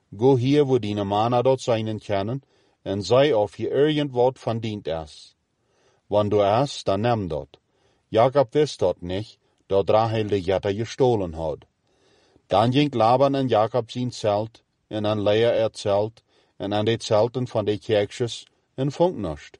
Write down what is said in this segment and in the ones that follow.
Go hier, wo die Mana dort sein können, en sei of je irgendwat verdient is. Wann du es, dann nimm dort. Jakob wist dort nicht, dat Rahel de Jette gestohlen had. Dan ging Laban en Jakob zijn Zelt, en an Lea Zelt, en an de Zelten van de Kirchjes, en vond nichts.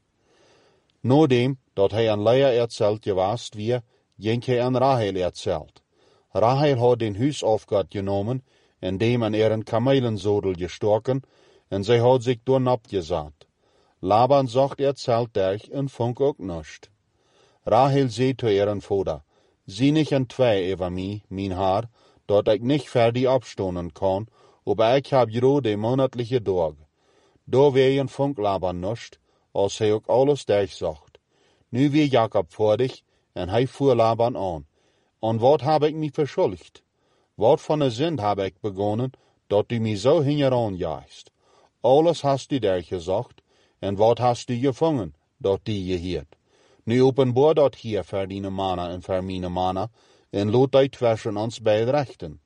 Nodem, dat hij an Lea Zelt gewast wie, ging hij an Rahel Zelt. Rahel had den huis aufgat genomen, en dem an ihren Kamelensodel gestorken, en zij had zich door abgesagt. Laban zocht Zelt durch en vond ook nichts. Rahel zei zu ihren Vater, zie nicht en twee over mij, mijn haar, dat ik nicht fertig abstonen kan, aber ik heb jo de monatliche dag. Door wegen vond Laban nichts, als hij ook alles durchzocht. Nu wie Jakob vordig, en hij fuhr Laban an. En wat heb ik me verschuldigd? Wat van de zin heb ik begonnen, dat du me zo hingeran jaagst? Alles hast du durchgezocht, en wat hast du gevangen, dat die je hiert? Nu openbaar dat hier voor die Mana en voor mijn Mana, en laat die tussen ons beide rechten.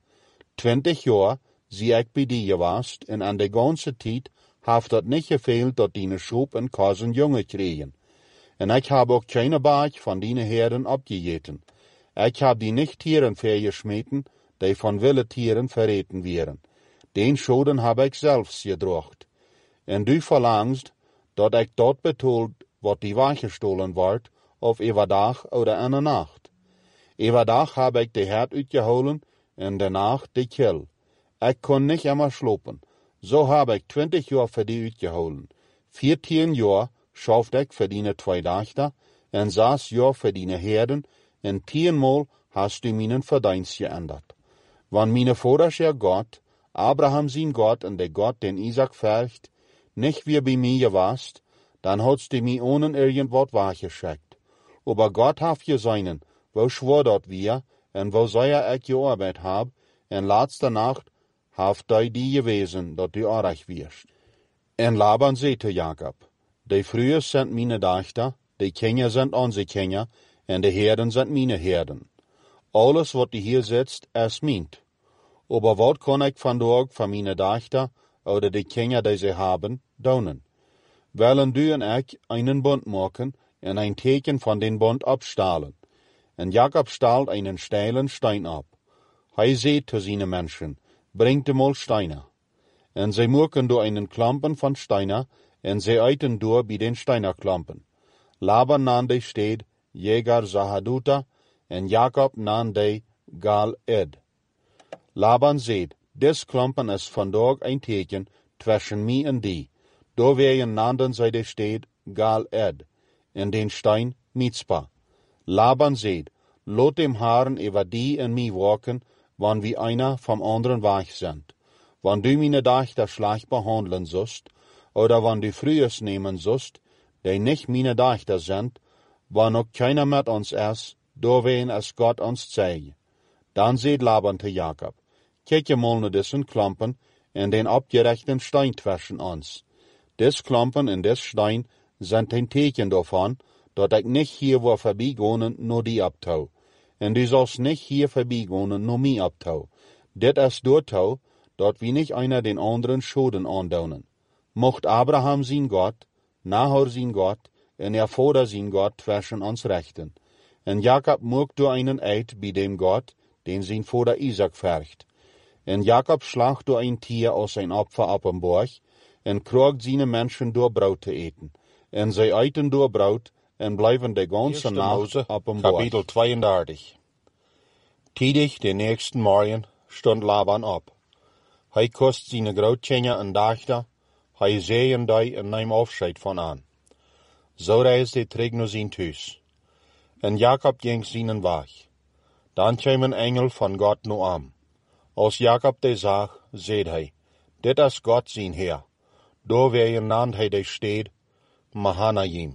20 jaar zie ik bij die geweest, en aan de ganze tijd heeft dat niet gefehlt dat die Schop en Kassen jongen kregen. En ik heb ook keine Baag van die Herden abgejeten. Ik heb die nicht Tieren vergeschmeten, die van wilde Tieren verreten wären. Den Schoden heb ik zelfs gedrocht. En du verlangst, dat ik dat betoelt, wat die weggestohlen wordt, of overdag oder in de nacht. Overdag heb ik de hert uitgeholen, en de nacht de kil. Ik kon niet immer slopen. Zo heb ik 20 jaar voor die uitgeholen. 14 jaar schafte ik voor die 2 dagen, en 6 jaar voor die herden, en 10 maal hast du mijn verdienst geändert. Wann meine Vaters ja Gott, Abraham sein Gott und der Gott, den Isaac vercht, nicht wie bei mir gewast, dann hat's du mir ohne irgendwas weggeschickt. Aber Gott hat geseinen, wo schwor dort wir, en wo sei ich gearbeitet hab, en letzte Nacht haft die gewesen, dat du arg wirst. En Laban zei zu Jakob, die früher sind meine Dachter, die Kinder sind unsere Kinder, en die Herden sind meine Herden. Alles, wat die hier sitzt, ist meint. Aber wat kann ich vandaag von meine Dachter oder die Kinder, die sie haben, donen? Wollen du und ich einen Bund machen en ein Teken von den Bund abstahlen? En Jakob stahlt einen steilen Stein ab. Hij zei zu seinen Menschen, bringt mal Steine. En sie machen do einen Klampen von Steine, en sie eiten door bei den Steinerklampen. Laban nahm die Stad Jegar Sahaduta, en Jakob nahm die Gal Ed. Laban zei, des Klampen is vandaag ein Teken zwischen mij en die. Do werden nannten zij de Stad Gal Ed, en den Stein Mitzpah. Laban zei, lot dem Haaren über die en mij walken, wann wie einer vom anderen weg sind. Wann du meine Dachter schlecht behandeln sollst, oder wann du Frühes nehmen sollst, die nicht meine Dachter sind, wann auch keiner mit uns ist, do wen es Gott uns zeigt. Dann seht Laban zu Jakob, kijk mal naar diesen Klampen en den abgerechten Stein zwischen uns. Des Klampen en des Stein sind ein Teken davon, dat ich nicht hier war vorbeigonen nur die abtau. En du sollst nicht hier vorbeigonen nur mi abtau. Dit ist dortau, dat wie nicht einer den anderen Schoden andaunen. Mocht Abraham sein Gott, Nahor sein Gott, en ihr Vater sein Gott zwischen uns rechten. En Jakob mocht door einen Eid bei dem Gott, den sein Vater Isaac vercht. En Jakob schlacht door ein Tier aus sein Opfer ab am Borg, en krogt seine Menschen door Braut te eten. En zij eiten door Braut, en blijven de ganze Nacht ab am Borg. Kapitel 32. Tidig den nächsten Morgen stond Laban op. Hij kost seine Grootkinder en Dachter, hij zeeën die en neem afscheid van aan. Zo reisde hij terug naar zijn thuis. En Jakob ging seinen Weg. Dan kwam een engel van God nu aan. Als Jakob de zag, zei hij, dit is God zijn Heer. Door weer nannt hij de stad Mahanaim.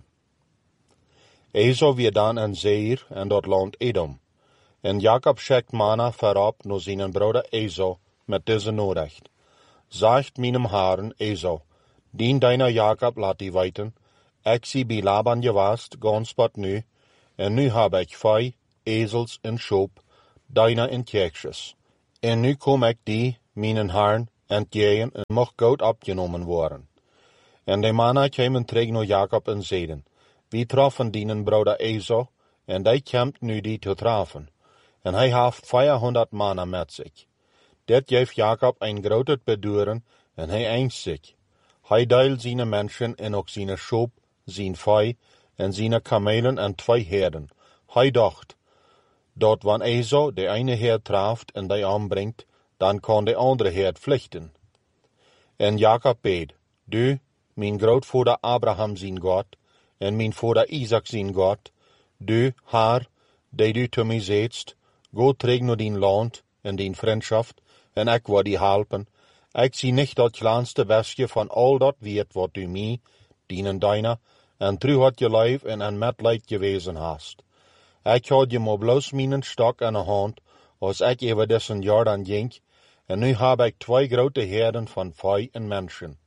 Esau weer dan een zeer en dat land Edom. En Jakob schickt Mana voorop naar zijn broeder Esau met deze nodigt. Zegt meinem Herrn Esau, dien deiner Jakob laat die weten, ik zie bij Laban geweest, gans wat nu, en nu heb ik vijf ezels en schoop, deiner en kerkjes. En nu kom ik die, meinen Herrn, entgehen en mocht goud opgenomen worden. En de mannen kwamen terug naar Jacob en zeiden, wie troffen dienen broeder Esau, en hij komt nu die te treffen. En hij heeft 400 mannen met zich. Dit geeft Jacob een groot beduren, en hij angst zich. Hij deelt zijn mensen en ook zijn schoop, zijn vee, en zijn kamelen en 2 herden. Hij dacht, dat wanneer Esau de ene herd treft en die aanbrengt, dan kan de andere herd vluchten. En Jacob beed, du, mijn grootvader Abraham zijn God, en mijn vader Isaac zijn God, du, Heer, die du te mij zeidst, go terug naar dien land en dien vriendschap, en ik wil die helpen. Ik zie niet dat kleinste bestje van al dat weet wat du mij, dienen deiner, en trouw had je lijf en medlijd gewezen hast. Ik had je maar bloos mijn stok in de hand, als ik over dessen Jordan ging, en nu heb ik 2 grote herden van vee en mensen.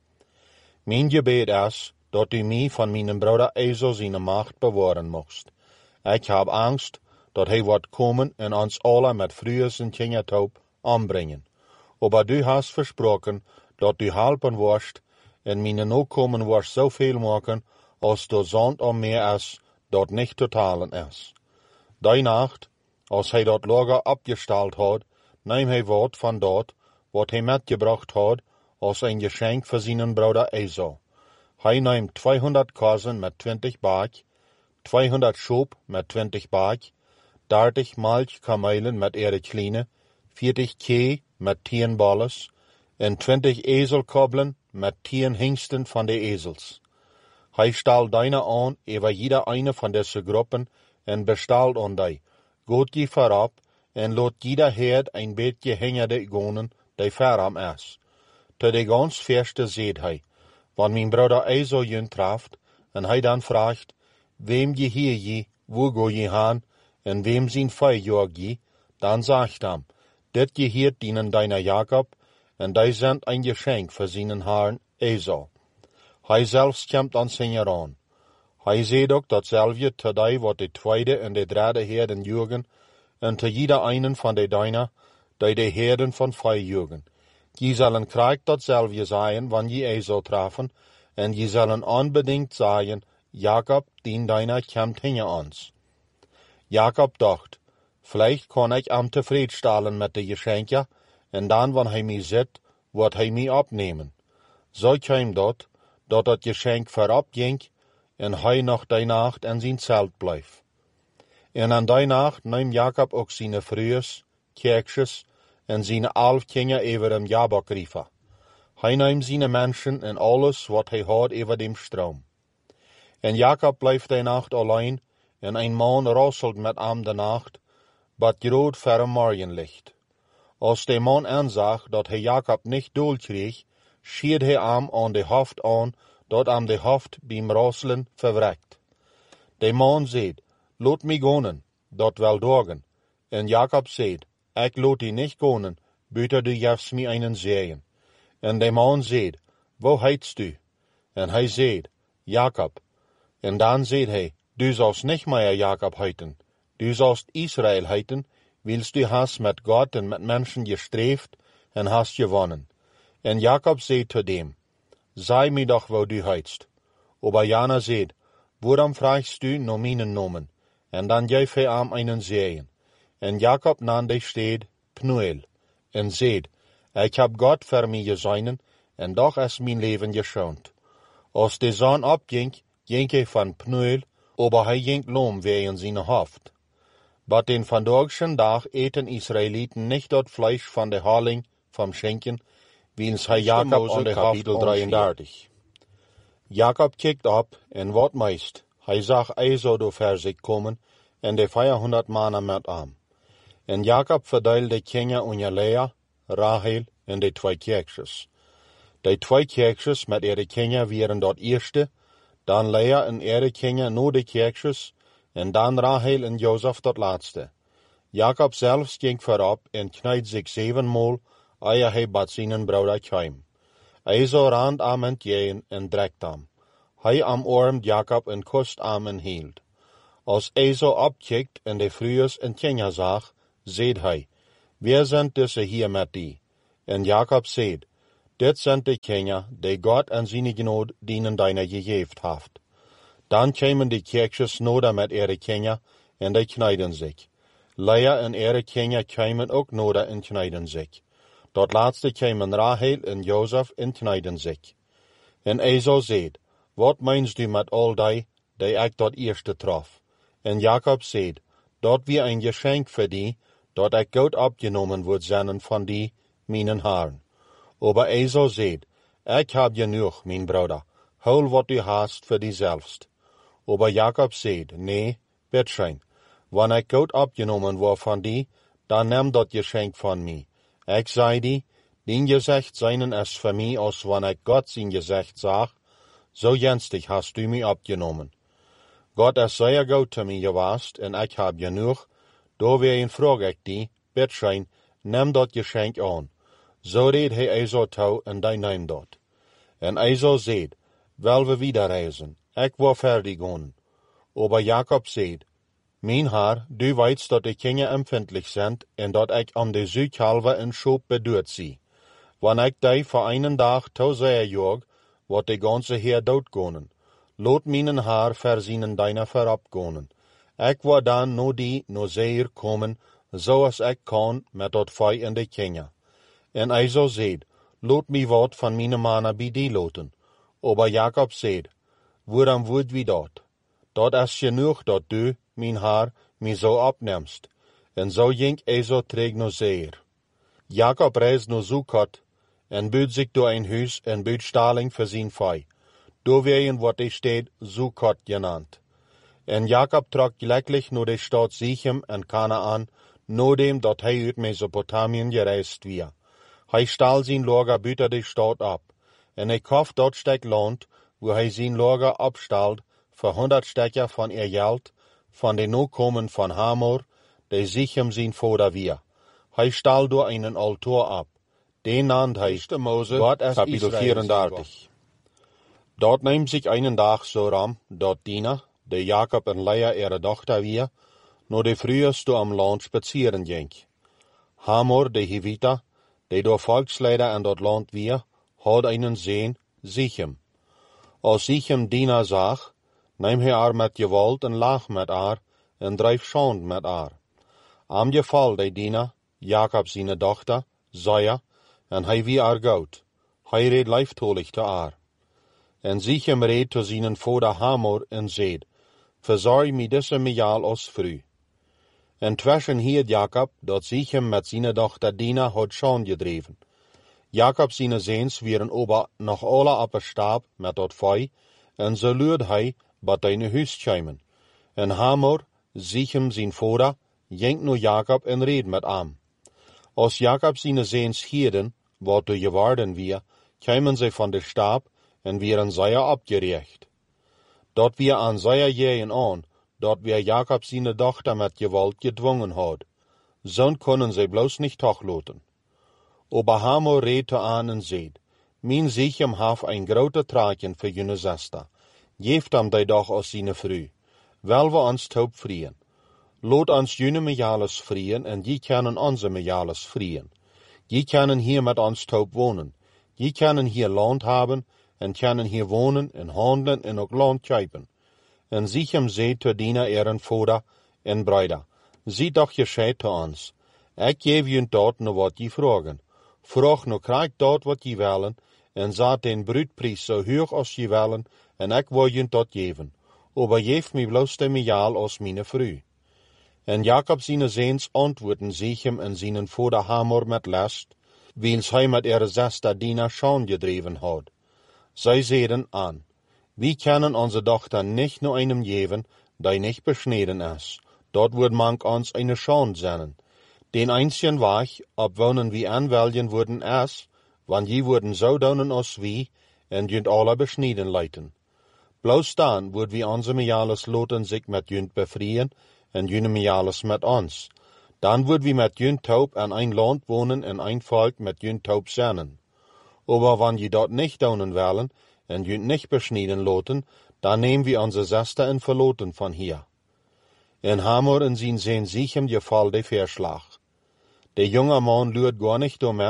Mijn gebed is, dat u mij van mijn broeder Esau zijn macht bewaren mocht. Ik heb angst, dat hij wordt komen en ons alle met vuur en kindertoop aanbrengen. Maar du hast versproken, dat du helpen worst, en mijn nakomen worst zoveel maken, als de zand om meer is, dat niet te talen is. Die nacht, als hij dat lager opgesteld had, neem hij wat van dat, wat hij metgebracht had, als een geschenk voor zijn broeder Esau. Hij neemt 200 kozen met 20 baak, 200 schoop met 20 baak, 30 malch kamelen met ihre kleine, 40 kee met 10 balles, en 20 ezelkobbelen met 10 hingsten van de ezels. Hij stelt deine aan over jeder eine van deze groepen en bestelt aan die, gaat je voorop en laat jeder herd een beetje hingerde gonen, die veram is. Te de gans verste zegt hij, wanneer mijn broeder Esau je treft, en hij dan vraagt, wem je hier je, wo go je haan, en wem zijn vee jog je, dan zegt hem, dit je hier dienen deiner Jacob, en die zendt een geschenk voor zijn herrn Esau. Hij zelfs komt aan zijn aan. Hij zegt ook datzelfde te die wat de tweede en de derde herden joegen, en te jeder einen van de deiner, die de herden van vee joegen. Je zullen krijg datzelfde zijn, wanneer je Esau treffen, en je zullen onbedingt zeggen, Jacob, dien deiner komt hinter ons. Jacob dacht, vielleicht kan ik hem tevreden stellen met de geschenken, en dan, wanneer hij mij zit, wordt hij mij opnemen. Zo kwam dat het geschenk voorop ging, en hij nog die nacht in zijn zelt bleef. En aan die nacht nam Jacob ook zijn vrouws, kerkjes, en zijn 11 kinderen over hem Jabok rieven. Hij nam zijn mensen en alles wat hij had over dem stroom. En Jacob bleef die nacht alleen, en een man rasselt met hem de nacht, bat groot verre morgenlicht. Als de man aanzag dat hij Jacob niet dood kreeg, schiet hij hem aan de hoofd aan, dat hem de hoofd beim rasselen verwrekt. De man zei, laat mij gaan, dat wel dagen. En Jacob zei, ik laat die niet gaan, buiten du geeft mij einen zeeën. En de man zei, wo heitst du? En hij zei, Jacob. En dan zei hij, du zalst niet meer Jacob heiten, du zalst Israël heiten, wils du hast met God en met mensen gestreefd en hast gewonnen. En Jacob zei te dem, zei mij doch wo du heitst. Aber Jana zei, waarom vraagst du naar mijn nomen? En dan geef hij hem einen zeeën. En Jacob nam de stad Pnuel, en zei, ik heb God voor mij gezegnen, en doch is mijn leven geschoond. Als de zon opging, ging hij van Pnuel, aber hij ging loom wegen zijn hoofd. Maar den vandaagschen dag eten Israëlieten niet dat vlees van de haling van schenken, wiens hij Jacob aan de kapitel 33. Jacob kijkt op, en wat meest, hij zag Esau door ver zich komen, en de 400 mannen met hem. En Jacob verdeelde de kinderen onder Lea, Rachel en de 2 kerkjes. De 2 kerkjes met ihre kinderen waren dat eerste, dan Lea en ihre kinderen na de kerkjes, en dan Rachel en Jozef dat laatste. Jacob zelfs ging voorop en knijd zich 7 maal, eer hij bij zijn broeder kwam. Esau rand am entgegen en drekt hem. Hij omarmt Jacob en kust hem en hield. Als Esau opkijkt en de vrouws en kinderen zag, zei hij, wie zijn deze hier met die? En Jacob zei, Dit zijn de Kenia, die God en zijn genade dienen deiner gegeven heeft. Dan komen de kerkjes nodig met ihre Kenia en die knijden zich. Lea en ihre Kenia komen ook nodig en knijden zich. Dat laatste komen Rahel en Jozef en knijden zich. En Esau zegt, wat meinst du met al die ik dat eerste trof? En Jacob zegt, dat weer een geschenk voor die, dat ik goed opgenomen wordt zijn van die, mijn Herren. Aber Esau zegt, ik heb genoeg, mijn broeder, hol wat u hast voor die zelfst. Aber Jacob zegt, nee, bitteschön, wanneer ik goed opgenomen word van die, dan neem dat geschenk van mij. Ik zei die gezicht zijn is voor mij als wanneer ik God zijn gezicht zag, zo jenstig hast u mij opgenomen. God is zeer goed te mij geweest en ik heb genoeg, doorwegen vraag ik die, bitteschön, neem dat geschenk aan. Zo reed hij Esau toe en die neemt dat. En Esau zegt, wel we wieder reizen, ik wil verder gaan. Aber Jacob zegt, mijn Heer, du weet dat de kinderen empfindelijk zijn en dat ik om de zuidhalve een schoop bedoeld zie. Wanneer ik die voor een dag toe zeer jog, wordt de ganze Heer doodgaan. Laat mijn Heer verzien deiner veropgaan. Ik wil dan no die no zeer komen, zoals ik kan met dat vee en de kinderen. En Esau zegt, laat mij wat van mijn mannen bij die laten. Aber Jacob zegt, waarom wordt wie dat? Dat is genoeg dat du, mijn Heer, mij zo opnemst. En zo ging Esau terug naar Seir. Jacob reist naar Sukkot en buurt zich door een huis en buurt stalling voor zijn vee. Doorwegen wordt de stad Sukkot genaamd. En Jacob trok gelijkelijk naar de stad Sichem en Kanaan, nadat dat hij uit Mesopotamien gereisd was. Hij stal zijn lager buiten de stad op, en hij kocht dat stuk land, waar hij zijn lager opstalt, voor 100 stekken van geld, van de nakomen van Hamor, die Sichem zijn vader was. Hij stal door een altaar op. Den naamde hij Moses, kapitel 34. Dat neemt zich een dag zo ram, dat Dina, de Jacob en Lea ihre dochter was, naar de vroegste am land spazieren ging. Hamor, de Hivita, die door volksleider in dat land was, had een zoon, Sichem. Als Sichem Dina zag, neem hij haar met geweld en lag met haar, en drijf schand met haar. Am geval de Dina, Jacob zijn dochter, zei, en hij wie haar goud. Hij reed lieftolig te haar. En Sichem reed te zijn vader Hamor en zei, verzorg mij deze mejaal als vrouw. En tussen hield Jacob dat Sichem met zijn dochter Dina had schand gedreven. Jacob zijn zoons waren ober nog alle op een stap met dat vee, en zo luurde hij bij een huis komen. En Hamor, Sichem zijn vader, ging naar Jacob en reed met hem. Als Jacob zijn zoons hielden, wat er geworden was, kwamen zij van de stap en waren zeer opgericht. Dat weer aan zeer jaren aan, dat weer Jacob zijn dochter met geweld gedwongen had. Zo konden zij bloos niet toelaten. Aber Hamor reed aan en zei, mijn Sichem heeft een grote traken voor jullie zuster. Geef hem die doch als zijn vrouw. Wel we ons taub vrien. Laat ons jullie mejales vrien en die kunnen onze mejales vrien. Die kunnen hier met ons taub wonen. Die kunnen hier land hebben en kunnen hier wonen en handelen en ook land kopen. En Sichem zei te Dina ihren vader en bruider, zie toch gescheit te ons. Ik geef jullie dat naar wat je vragen. Vraag nu krijg dat wat je willen, en zet den bruidprijs zo hoog als je willen, en ik wil je dat geven. Aber geef mij bloos de mejaal als mijn vrouw. En Jacob zijn zoons antwoorden Sichem en zijn vader Hamor met last, wils hij met ihre zuster Dina schand gedreven had. Zij zeiden aan, wie kunnen onze dochter niet naar einem geven, die niet besneden is. Dat wordt mank ons een schand zijn. Den einzigen weg, op wonen wie aanwelgen worden is, want je worden zo doen als wie, en junt alle besneden leiden. Bloos dan wordt wie onze mejales laten zich met junt bevrijen, en jullie mejales met ons. Dan wordt wie met junt taub aan een land wonen en een volk met junt taub zijn. Aber wann je dat niet doen willen, en junt niet besneden laten, dan nemen we onze zuster en verloten van hier. En Hamor en zijn zoon Sichem geval de verslag. De jonge man luurt gar niet door met,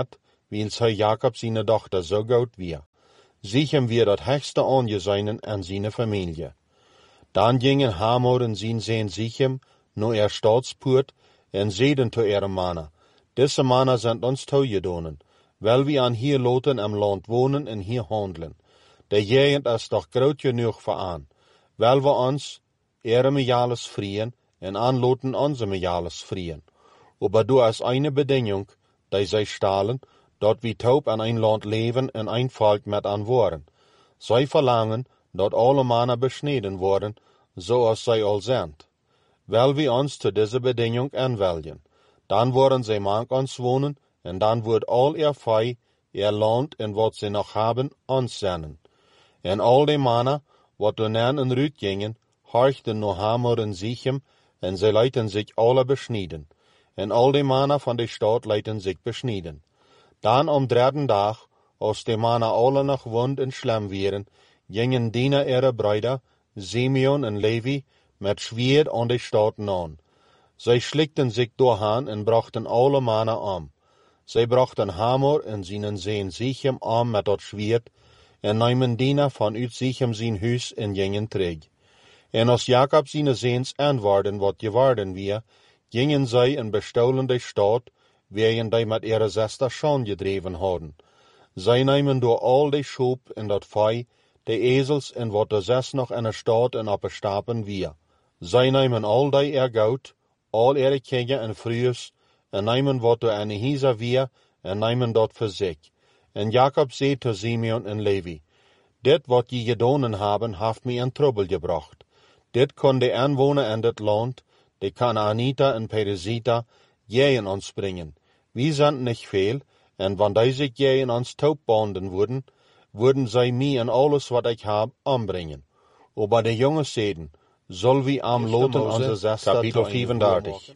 weil sei Jakob seine Tochter so gut wir. Sichem wir dat höchste angesehen an seine Familie. Dann gingen Hamor und sein Sohn Sichem nur Staatspoort en zeiden zu ihre Männer. Diese Männer sind uns toegedonen, weil wir an hier loten am Land wohnen en hier handeln. Der Gegend ist doch groot genug für an, weil wir uns ihre Jahres frieren en anloten unsere Jahres frieren. Aber du als eine Bedingung, die sie stahlen, dort wie taub an ein Land leben en ein Volk mit an worden. Sie verlangen, dort alle Männer beschnitten worden, so als sie all sind. Weil wir uns zu dieser Bedingung anwählen, dann wollen sie mank uns wohnen, en dann wird all ihr Fei, ihr Land en wat sie noch haben, uns senden. En all die Männer, wat dann in Rüt gingen, horchten nur Hamor und Sichem, en sie leiten sich alle beschnitten. En all die Männer von der Stadt leiten sich beschnitten. Dann am dritten Tag, als die Männer alle noch wund und schlimm wären, gingen Diener ihre Brüder, Simeon und Levi, mit Schwert an die Stadt an. Sie schlickten sich durchhan und brachten alle Männer um. Sie brachten Hamor und seinen Sohn Sichem um mit dat Schwert, en nahmen Diener von ut Sichem sein Hus in gingen träg. En als Jakob seine Sehns anwarden, wat geworden wir, gingen sie in bestohlen die Stadt, während die mit ihrer Schwester schon gedreven hadden. Sie nahmen door all die Schub in dat Fei, die Esels en wat der Sess noch in der Stadt en op Stapen wir. Sie nahmen all die ihr Goud, all ihre Kinder en Frühes, en nahmen wat der eine Hisa wir, en nahmen dort für sich. En Jakob zei zu Simeon en Levi, dit wat je gedonen haben, haft mir in Trouble gebracht. Dit kon de Anwohner in dit Land, de Kanaaniter en Periziter, jähen ons bringen. Wir sind nicht viel, en wann die sich jähen ons taub banden würden sie mir en alles wat ich hab, anbringen. Aber de Jungs zeiden, soll wie am loten onze Schwester Kapitel 35.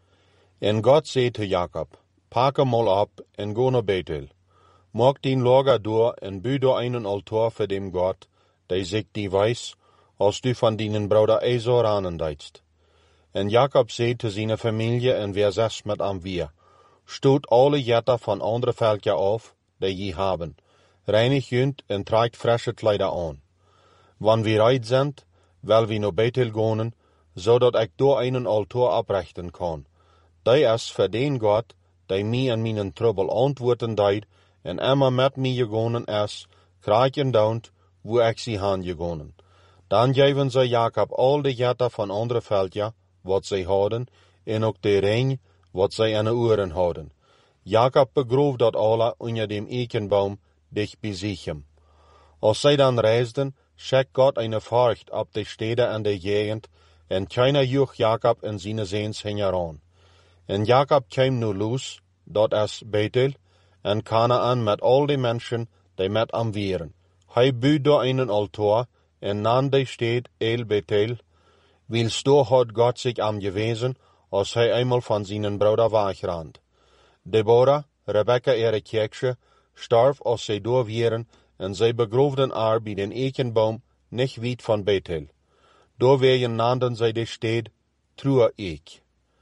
En Gott zei zu Jakob, pack mal ab en go naar Bethel. Mach din Lager door en bou door einen Altar für dem Gott, der sich die weiß, als du von deinen Bruder Esau ranendeitst. En Jakob zei zu seiner Familie en wer sest mit am wir, stoot alle Jätter von andere Völker auf, die je haben, reinig jünt en tragt frische Kleider an. Wann wir reit sind, weil wir naar Bethel gehen, zodat ich door einen Altar abrichten kann. Der ist für den Gott, der mir an meinen Trouble antworten deit, en immer mit mir gegangen ist, kriegen daunt, wo ich sie hangegangen. Dann geben sie Jakob all die Jätter von andere Völker, wat sie hadden, en ook de ring, wat sie an de Ohren hadden. Jakob begroof dat alle onder dem Ekenbaum, dicht bei Sichem. Als sie dann reisden, schickt Gott eine Furcht ab die Städte an der Gegend, en keiner joch Jakob in seine Sehns heran. En Jakob kam nu los, dort is Bethel, en Kanaan mit all die Menschen, die mit am wären. Hij bouwt door einen Altar, en nan die Stadt El Bethel, wils door hat Gott sich am gewesen, als hij einmal von seinen Bruder wegrand. Deborah, Rebecca ihre Kirche, starb als sie door wären, en sie begroofden haar bei den Ekenbaum nicht weit von Bethel. Door wegen nannten sie die Stadt Truaek.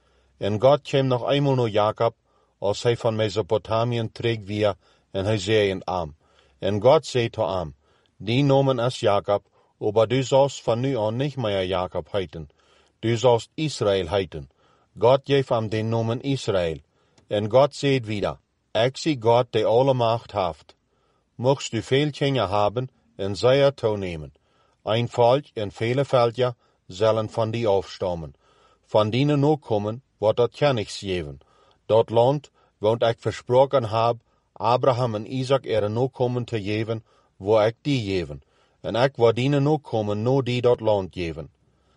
En Gott kam noch einmal nur Jakob, als hij von Mesopotamien trägt wir, en hij zei am. En Gott zei zu am, die Nomen ist Jakob, aber du sollst von nu an nicht mehr Jakob heiten. Du sollst Israel heiten. Gott gab am den Nomen Israel. En Gott seht wieder, ich sie Gott, der alle Macht haft. Mochst du viel Kinder haben, en sie tonehmen. Ein Volk en viele Völker sollen von die aufstammen. Von denen nur kommen, wat dat kann ich geben. Dat Land, wo ich versprochen hab, Abraham en Isaac ihre Nachkommen te geben, wo ich die geben. En ich wo denen Nachkommen nur die dat Land geben.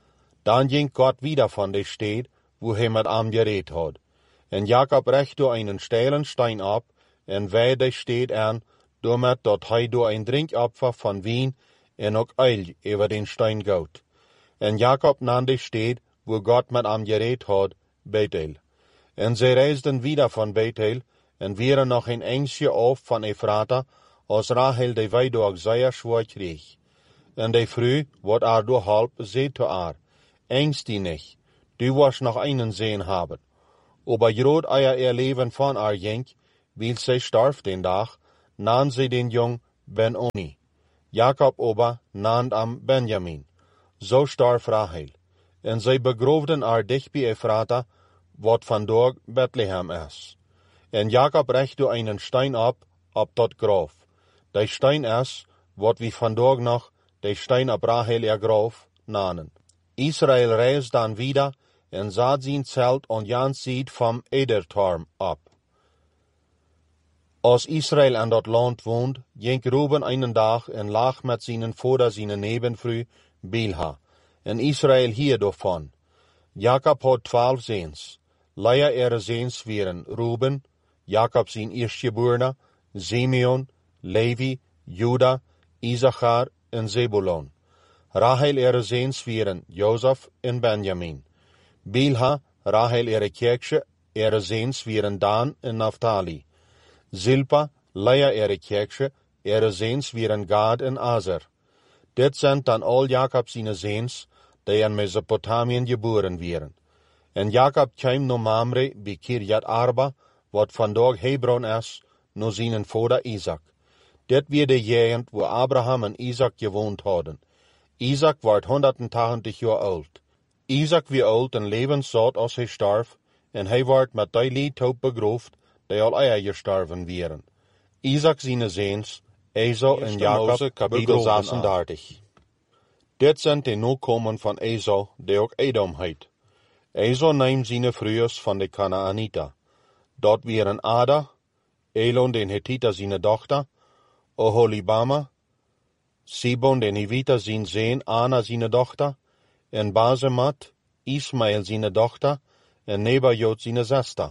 Dann ging Gott wieder von der Stadt, wo er mit am geredet hat. En Jakob rechte einen steilen Stein ab, en weh die Stadt an, damit dort hij door ein Trinkopfer von Wein en ook Öl über den Stein gaut. En Jakob nahm die Stadt, wo Gott mit am geredet hat, Bethel. En sie reisden wieder von Bethel, en wären noch ein Engstje auf von Ephrata, als Rachel die Weidorg sehr schwer krieg. En die Früh, wat door halb, seht zu engst die nicht, du wirst noch einen sehen haben. Aber grot euer Leben von ging, Wiel zij starf den dag, naan zij den jong Ben-Oni. Jacob ober naand am Benjamin. Zo starf Rahel. En zij begroefden haar dicht bij Ephrata, wat vandaag Bethlehem is. En Jacob richtte einen steen op dat graf. Die steen is, wat we vandaag nog de steen op Rahel graf nanen. Israël reis dan wieder en zat zijn zelt aan Jan ziet van Edertorm op. Als Israël aan dat land woont, ging Ruben einen dag en lag met zijn vader zijn nebenvrouw Bilha. En Israël hier daarvan. Jacob had 12 zoons. Leia zoons waren Ruben, Jacob zijn eerstgeborene, Simeon, Levi, Juda, Issachar en Zebulon. Rahel zoons waren Jozef en Benjamin. Bilha, Rahel kerkje, zoons waren Dan en Naphtali. Zilpa, Leia kerkje, zoons waren Gad en Aser. Dit zijn dan al Jacob zijn zoons, die in Mesopotamien geboren werden. En Jacob kwam naar Mamre bij Kirjat Arba, wat vandaag Hebron is, naar zijn vader Isaac. Dit werd de gegend waar Abraham en Isaac gewoond hadden. Isaac werd 180 jaar oud. Isaac werd oud en levenszat als hij starf, en hij werd met die liedhoop begroefd, die al eier gestorven waren. Isaac zijn zoons, Esau en Jacob, kapitel 36. Dit zijn de nakomen van Esau, die ook Edom heet. Esau neemt zijn vrouws van de Kanaanita. Dat waren Ada, Elon den Hethiter zijn dochter, Oholibama, Sibon den Hivita zijn zoon Ana zijn dochter, en Basemat, Ismael zijn dochter, en Nebajot zijn zuster.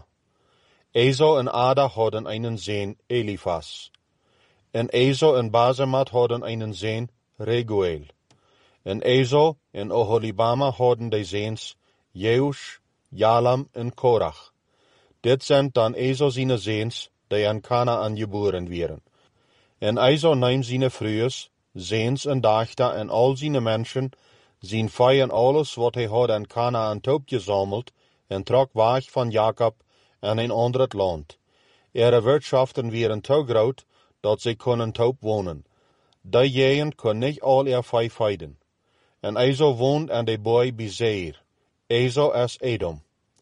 Esau en Ada hadden einen zoon Elifas. En Esau en Basemat hadden einen zoon Reguel. En Esau en Oholibama hadden de zoons Jeush, Jalam en Korach. Dit zijn dan Esau zijn zoons, die aan Kanaan geboren werden. En Esau neemt zijn vrouws, zoons en dochter en al zijn mensen, zijn vee en alles wat hij had aan Kanaan opgezameld, en trok weg van Jacob en een ander land. Wirtschaften waren te groot, dat zij konden top wonen. Die gegend kon niet al vee veiden. En Esau woont aan de boy bij Seir. Esau is Edom.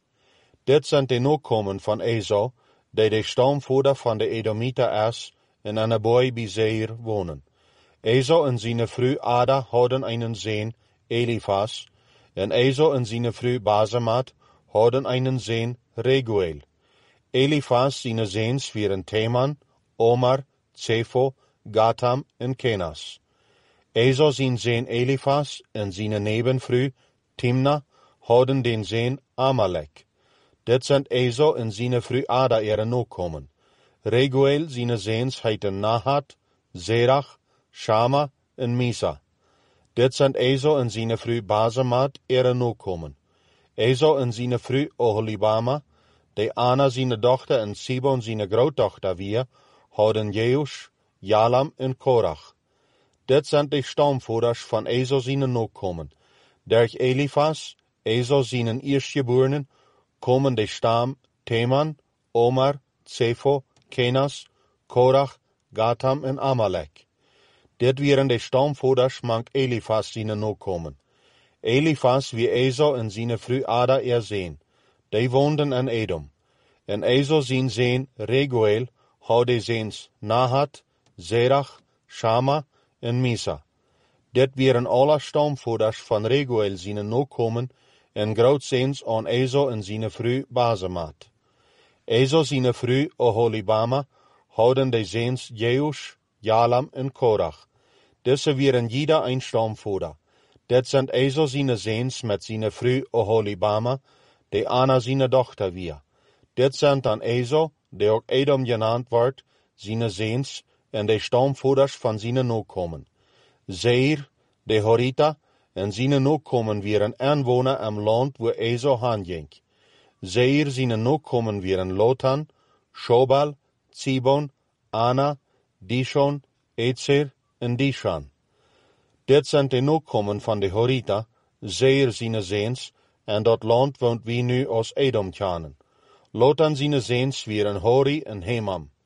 Dit zijn de nakomen van Esau, die de stamvader van de Edomieter is, en aan de boy bij Seir wonen. Esau en zijn vrouw Ada hadden einen zoon, Elifas, en Esau en zijn vrouw Basemat hadden einen zoon, Reguel. Elifas zijn zoons waren Teman, Omar, Zefo, Gatam en Kenas. Esau zijn zoon Elifas en zijn nebenvrouw Timna hadden den zoon Amalek. Dit zijn Esau en zijn vrouw Ada nakomen. Reguel zijn zoons heeten Nahat, Zerach, Shama en Misa. Dit zijn Esau en zijn vrouw Basemat nakomen. Esau en zijn vrouw Oholibama, die Ana zijn dochter en Sibon zijn grootdochter weer, hadden Jeush, Jalam en Korach. Dit zijn de stamvaders van Esau zijn nakomen. Durch Elifas, Esau zijn eerstgeborenen, komen de stam Teman, Omar, Zefo, Kenas, Korach, Gatam en Amalek. Dit waren de stamvaders mank Elifas zijn nakomen. Elifas wie Esau en zijn vrouw Ada zoon. Die woonden in Edom. En Esau zijn zoon Reguel had de zoons Nahat, Zerach, Shama en Misa. Dit waren alle stamvaders van Reguel zijn nakomen en grootzoons aan Esau en zijn vrouw Basemat. Esau zijn vrouw Oholibama hadden de zoons Jeush, Jalam en Korach. Deze waren ieder een stamvader. Dit zijn Esau zijn zoons met zijn vrouw Oholibama, die Ana zijn dochter weer. Dit zijn dan Esau, die ook Edom genaamd wordt, zijn zoons en de stamvaders van zijn nakomen. Seir, de Horita, en zijn nakomen waren aanwoner am land waar Esau heen ging. Seir zijn nakomen waren Lotan, Shobal, Zibon, Ana, Dishon, Etzer en Dishan. Dit zijn de nakomen van de Horita, Seir zijn zoons, en dat land woont wie nu als Edom kennen. Lotan zijn zoons waren Hori en Hemam.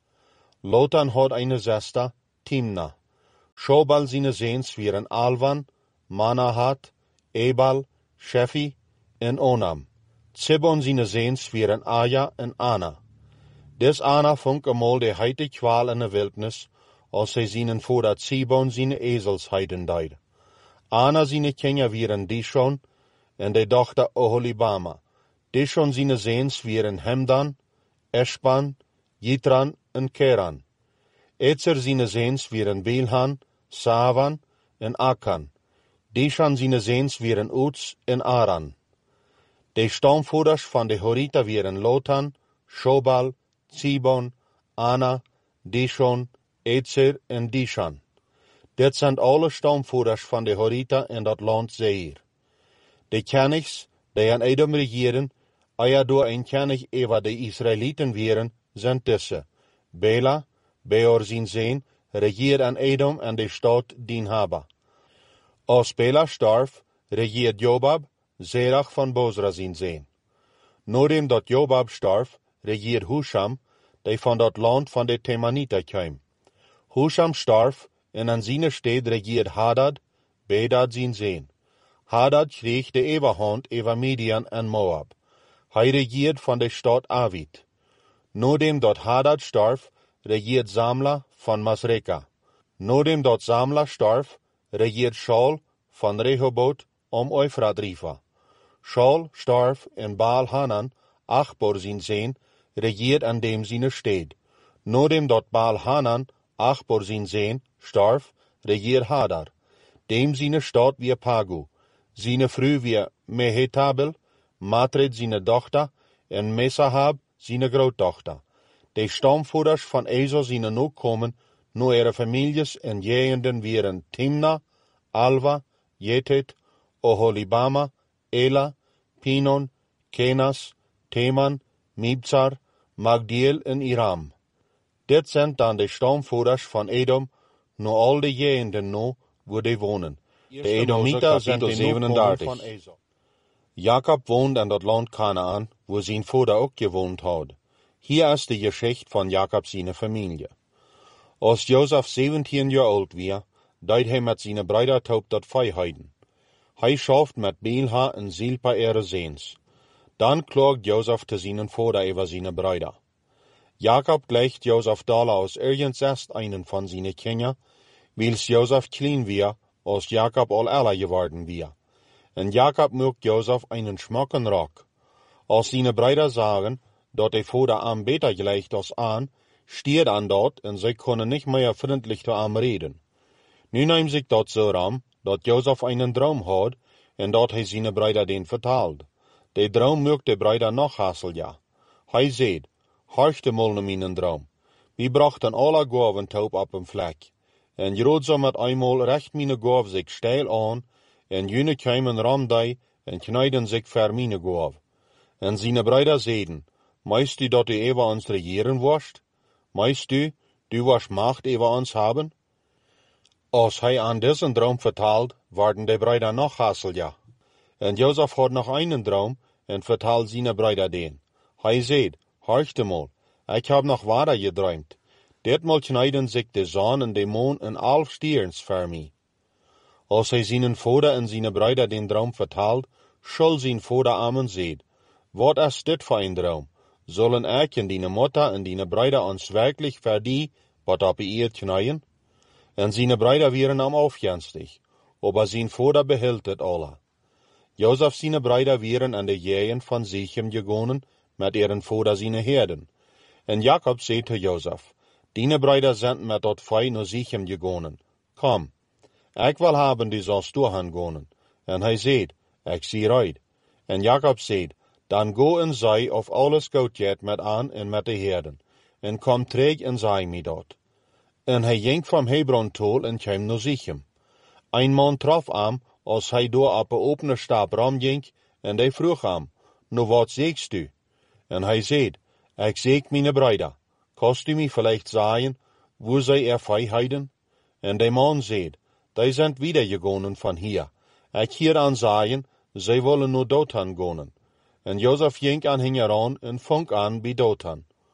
Lotan had eine zesta, Timna. Shobal zijn zeens vieren Alvan, Manahat, Ebal, Shefi en Onam. Zebon zijn zeens vieren Aja en Ana. Des Ana vond eenmaal de heite kwaal in de wildnis, als zij zijn voordat Zebon zijn ezels heiden deed. Ana zijn kenja vieren Dishon, en de dochter Oholibama. Dishon zijn zeens vieren Hemdan, Eshban, Yitran en Keran. Etzer zijn zeens vieren Bilhan, Savan en Akan. Dishan zijn zeens vieren Uts en Aran. De stamvoerders van de Horita vieren Lotan, Shobal, Zebon, Ana, Dishon, Etzer en Dishan. Dit zijn alle stamvoerders van de Horita in dat land Seir. De kenigs, die aan Edom regeren, door een kenig eva de Israëlieten vieren, zijn tussen. Bela, Beor zijn zeen, regeert aan Edom en de stad Dinhaba. Als Bela starf, regeert Jobab, Zerach van Bozra zijn zeen. Nadat dat Jobab starf, regeert Husham, die van dat land van de Temanita kwam. Husham starf, en aan zijn steed regeert Hadad, Bedad zijn zeen. Hadad kreeg de overhand over Midian en Moab. Hij regeert van de stad Avit. Nadat dat Hadad starf, regeert Zamla van Masreka. Nadat dat Zamla starf, regeert Shaul van Rehoboth om Eufrat Riva. Shaul starf en Baal Hanan, Achbor zijn zeen, regeert aan dem zijn steed. Nadat dat Baal Hanan, Achbor zijn zeen, starf, regeert Hadar. Dem zijn stad weer Pagu. Zijn vrouw weer Mehetabel, Matred zijn dochter, en Mesahab zijn grootdochter. De stamvoerders van Ezo zijn ook komen, nu ihre families en jegenden wieren Timna, Alva, Jetet, Oholibama, Ela, Pinon, Kenas, Teman, Mibzar, Magdiel en Iram. Dit zijn dan de stamvoerders van Edom, nu al de jegenden nu, waar die wonen. De Edomita zijn de 37 van Ezo. Jacob woont in dat land Kanaan, waar zijn vader ook gewoond had. Hier is de geschichte van Jacob zijn familie. Als Jozef 17 jaar oud was, deed hij met zijn broeder tot dat vijanden. Hij schaft met Bilha en Zilpa ihre zeens. Dan klaagt Jozef te zijn vader over zijn broeder. Jacob gleicht Jozef dala als ergens erst einen van zijn kinderen, wils Jozef klein was, als Jacob al älter geworden was. En Jacob maakt Jozef einen schmocken Rock. Als zijn broeder sagen, dat de vader aan beter gleicht als aan, stiert aan dat en zij kunnen niet meer vriendelijk te aan reden. Nu neemt zich dat zo ram, dat Jozef einen droom had en dat hij zijn broeder den vertaalt. De droom maakt de broeder nog hassel. Hij zegt, harchte mal naar mijn droom. We brachten alle gaven taub op een vlek. En Jrood met eenmaal recht mijn gaaf zich steil aan, en jene kwamen ramdij en knijden zich ver mijn gaaf. En zijn broeder zeiden, meist u dat u over ons regeren worst? Meist u was macht over ons hebben? Als hij aan deze droom vertaalt, worden de broeder nog hassel. En Jozef had nog einen droom en vertaalt zijn broeder den. Hij zegt, harchte mal, ik heb nog waarder gedroomd. Ditmaal knijden zich de zon en de maan en al stierns voor mij. Als hij zijn vader en zijn broeder den droom vertaalt, zal zijn vader amen zegt, wat is dit voor een droom? Zullen ik en die moeder en die broeder ons werkelijk voor die wat op eerd knijden? En zijn broeder wieren am afgenstig, aber zijn vader behield het alle. Jozef zijn broeder wieren aan de jeien van Sichem gegonen, met ihren vader zijn herden. En Jacob zei te Jozef, die broeder zijn met dat vee naar Sichem gegonen. Kom, ik wil hebben die zoals doorgaan gonen. En hij zei, ik zie uit. En Jacob zei, dan go en zei of alles goed gaat met aan en met de herden. En kom terug en zei mij dat. En hij ging van Hebron tol en kwam naar Sichem. Een man trof hem, als hij door op een opene stap rondging, en hij vroeg hem, nou wat zegst u? En hij zei, ik zeg mijn broeder, kost u mij vielleicht zeggen, wo zij vijanden? En de man zei, die zijn wiedergegonen van hier. Ik hier aan zeggen, zij willen naar Dothan gonen. En Jozef ging aan hen heran en vong aan bij Dothan.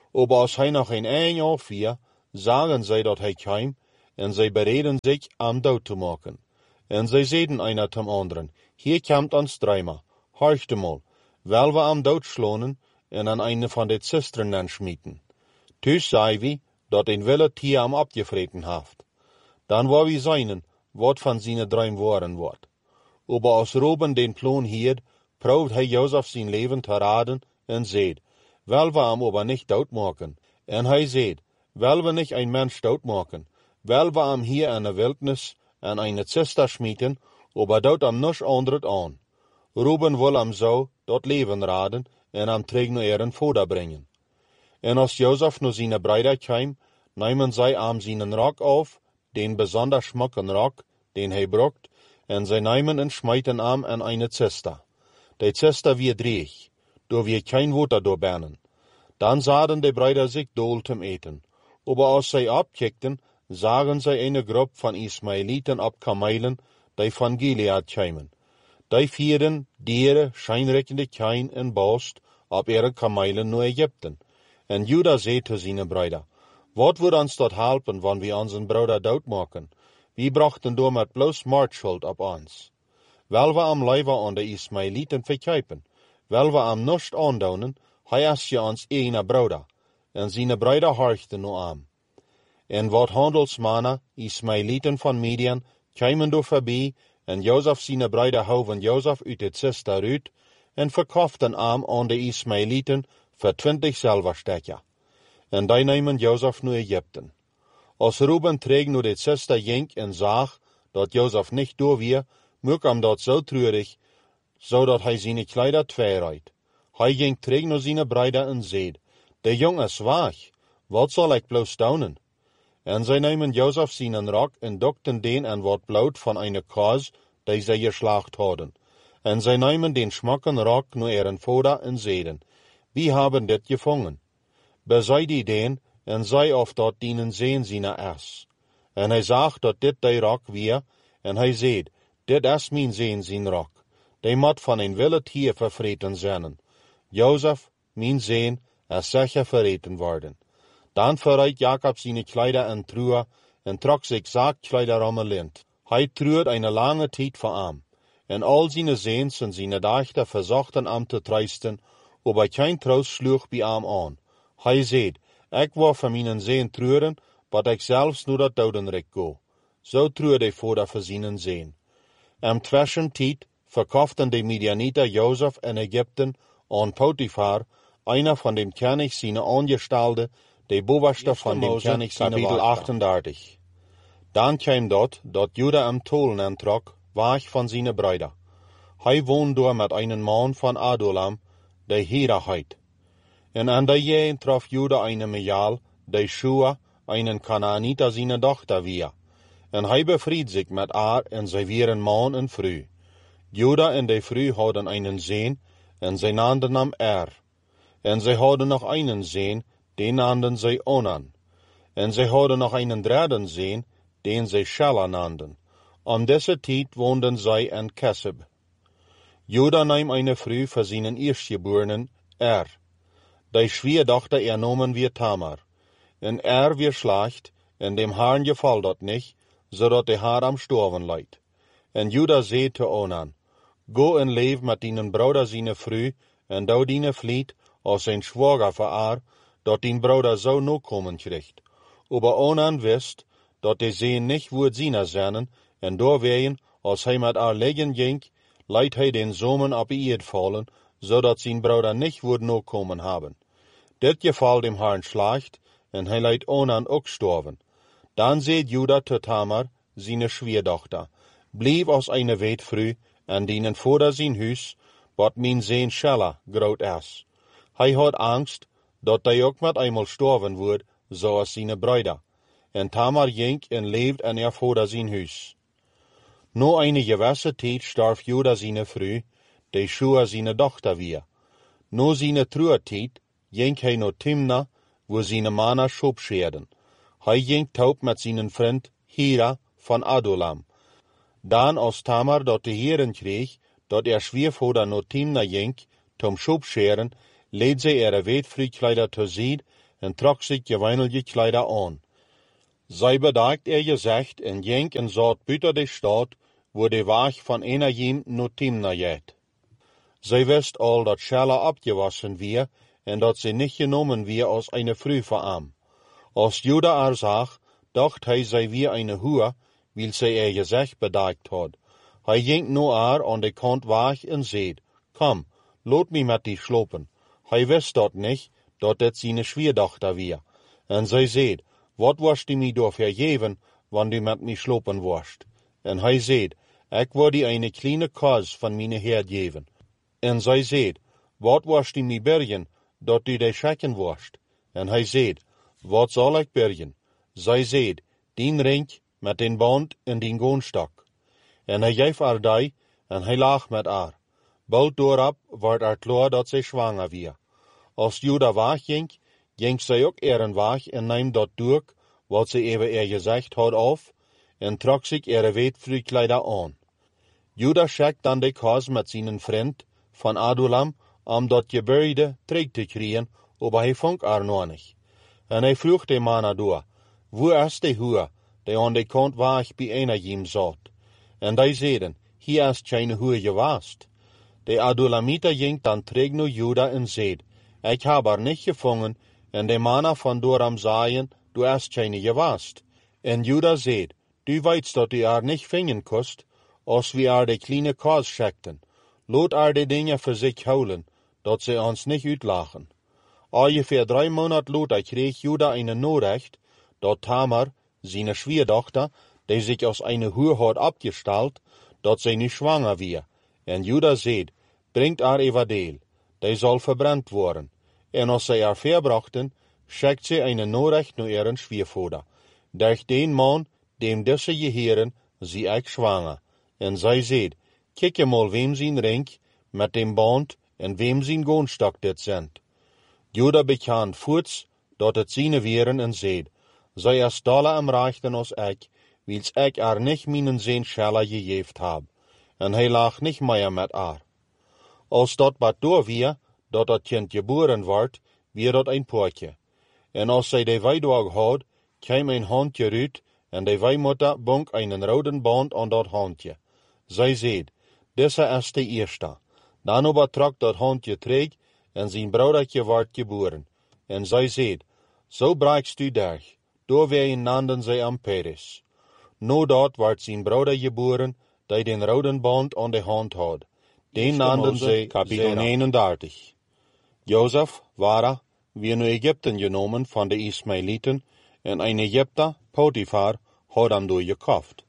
Aber als hij nog een eind afvier, zagen zij dat hij kwam, en zij bereiden zich om dood te maken. En zij zeiden einer zum anderen, hier komt ons dreimer, horcht mal, wel we hem doodslonen en aan een van de cisternen schmieten. Dus zei wie, dat een wilde tier hem opgevreten heeft. Dan wou we zijn, wat van zijn droom worden wordt. Aber als Reuben den plan hield, proefde hij Jozef zijn leven te raden en zei, wel we hem aber niet doodmaken. En hij zei, wel we niet een mens doodmaken, wel we hem hier in de wildnis en een cister schmieten, aber dood hem niets anders aan. Reuben wil hem zo dat leven raden en hem terug naar ihren vader brengen. En als Jozef naar zijn bruider kwam, namen zij hem zijn rok af, den bijzonder schmucken rok, den hij brokt, en zij namen en smijten hem in een cister. De cister weer dreig, door weer geen water doorbannen. Dan zaten de bruider zich dol te eten. Aber als zij opkijkten, zagen zij een groep van Ismaëlieten op kamelen, die van Gilead kwamen. Die vierden dieren, schijnrekkende kijn en bast op ihre kamelen naar Egypten. En Juda zei te zijn bruider, wat wordt ons dat helpen, wanneer we onze broeder doodmaken? We brachten door met bloos moordschuld op ons. Wel we am leven aan de Ismaëlieten verkijpen, wel we am niets aandoen, hij is je ons ene broeder. En zijn bruider horchten naar hem. En wat handelsmannen, Ismaëlieten van Midian, kwamen door voorbij, en Jozef zijn bruider houden Jozef uit het cister uit, en verkochten hem aan de Ismaëlieten voor 20 zilverstekken. En die nemen Jozef naar Egypten. Als Reuben terug naar de cister ging en zag dat Jozef niet door weer, maakte hem dat zo treurig, zodat hij zijn kleider tweeruit. Hij ging terug naar zijn bruider en zei, de jongen is weg, wat zal ik bloos doen? En zij nemen Jozef zijn rok en dokten den en wat bloed van een kaas, die zij geslacht hadden. En zij nemen den schmucken rok naar ihren vader en zeiden, wie hebben dit gevangen? Bezij die den, en zei of dat dienen zeen zijn is. En hij zag dat dit de rok weer, en hij zei, dit is mijn zeen zijn rok. Die moet van een wilde tier vervreten zijn. Jozef, mijn zeen, is zeker verreten worden. Dan verrijd Jacob zijn kleider en truhe, en trok zich zaakkleider om een lint. Hij treurt een lange tijd voor hem. En al zijn zeens en zijn dochter verzochten hem te troosten, aber geen troost sloeg bij hem aan. Hij zei, ik wil voor mijn zeen treuren, wat ik zelfs naar dat dodenrijk go. Zo treurde de vader voor zijn zeen. Am tussentijd verkochten de Midianieten Jozef in Egypten aan Potifar, einer van dem König zijn aangestalden, de bovenste van dem König zijn kapitel 38. Dan kwam dat Juda hem tolen aantrok, weg van zijn bruider. Hij woonde door met een man van Adulam, die Hira heet. En aan de jeen trof Juda een Mijal, die Shua, een Kanaanita zijn dochter weer. En hij bevried zich met haar en zij wieren man en vrouw. Juda en de vrouw hadden een zeen, en zij naamden hem En zij hadden nog een zeen, den naamden zij Onan. En zij hadden nog een derde zeen, den zij Shela naamden. Om deze tijd woonden zij in Keseb. Juda nam een vrouw voor zijn eerstgeborenen, Die schwiegerdochter nomen weer Tamar. En weer slacht, en dem Herrn geval dat niet, zodat de haar am storven leidt. En Juda zei te Onan, go en leef met dien broeder zijn vrouw, en dou dien vliet als zijn schwager voor haar, dat dien broeder zo no komen krijgt. Aber Onan wist, dat de zeen niet woord zien zijn, en doorwegen, als hij met haar liggen ging, leidt hij den zomen op eerd vallen, zodat zijn broeder niet woord no komen hebben. Dit geval dem Herrn slacht, en hij leidt Onan ook storven. Dan zei Juda te Tamar, zijn schwiegerdochter, blijf als een weetvrouw, en dienen vader zijn huis, wat mijn zeen Shela groot is. Hij had angst, dat hij ook met eenmaal storven wordt, zoals zijn bruider. En Tamar ging en leefde in haar vader zijn huis. Na een gewisse tijd starf Juda zijn vrouw, die Shua zijn dochter weer. Na zijn trouwtijd ging hij naar Timna, waar zijn mannen schop scheerden. Hij ging taub met zijn vriend Hira van Adulam. Dan als Tamar dat de heren kreeg, dat schwiegervader naar Timna ging, tom schopscheren, leed zij weetvriekleider te zien, en trok zich geweinelje kleider aan. Zij bedaakt gezicht en ging en zat buiten de stad, waar de weg van Enajim naar Timna jet. Zij wist al dat Schela opgewassen weer en dat ze niet genomen weer als een vrouw voor hem. Als Juda haar zag, dacht hij zij weer een hoer, wil zij gezicht bedaakt had. Hij ging naar haar aan de kant weg en zei, kom, laat mij met die slopen. Hij wist dat niet, dat dit zijn schwierdochter weer. En zij zei, wat was die mij door vergeven, wanneer du met mij slopen worst? En hij zei, ik wil die een kleine kos van mijn Heer geven. En zij zei, wat was die mij bergen, dat du de schekken worst? En hij zei, wat zal ik bergen? Zij zei, dien ring met den band en dien goonstok. En hij geef haar die, en hij lag met haar. Bald doorop werd er klaar dat zij zwanger weer. Als Juda wegging, ging zij ook een weg en nam dat doek, wat zij even gezicht had af, en trok zich weetvruutkleider aan. Juda schickt dan de kos met zijn vriend van Adulam, om dat gebeuide terug te krijgen, maar hij vond er nog niet. En hij vroeg de mannen door, waar is de hoer, die aan de kant weg bij Enajim zat? En die zeiden, hier is geen hoer geweest. De Adulamiter ging dan terug naar Juda en zei, ik heb er niet gevangen, en de mannen van Doram zeiden, du is geen geweest. En Juda zei, du weet dat du er niet vinden kost, als we er de kleine kos schikten. Laat er de dingen voor zich houden, dat ze ons niet uitlachen. Ongeveer 3 maanden later kreeg Juda een Nachricht, dat Tamar, zijn schwierdochter, die zich als een hoer had opgesteld, dat zij nu zwanger weer. En Juda zei, brengt er evadeel, die zal verbrand worden. En als zij er verbrachten, schikt ze een Nachricht naar ihren schwiervader. Durch den man, dem deze geheren, zie ik zwanger. En zij zei, kijk mal wem zijn ring, met dem band, en wem zijn goonstok dit zijn. Juda bekend voorts, dat het zijn weren en zei, zij is dolle am rechten als ik, wils ik er niet mijn zin Schela gegeven heb. En hij lag niet meer met haar. Als dat wat door weer, dat het kind geboren wordt, weer dat een poortje. En als zij de weidwag had, kwam een handje uit, en de weimoeder bonk een rode band aan dat handje. Zij zei, deze is de eerste. Dan overtrok dat handje terug, en zijn broedertje werd geboren. En zij zei, zo braakst u durch. Door weeën nanden zij am Peres. No dat werd zijn broeder geboren, die den rode band aan de hand had. Den nanden zij kapitel 31. Jozef waren weer naar Egypten genomen van de Ismaëlieten, en een Egypter, Potifar, had hem doorgekocht.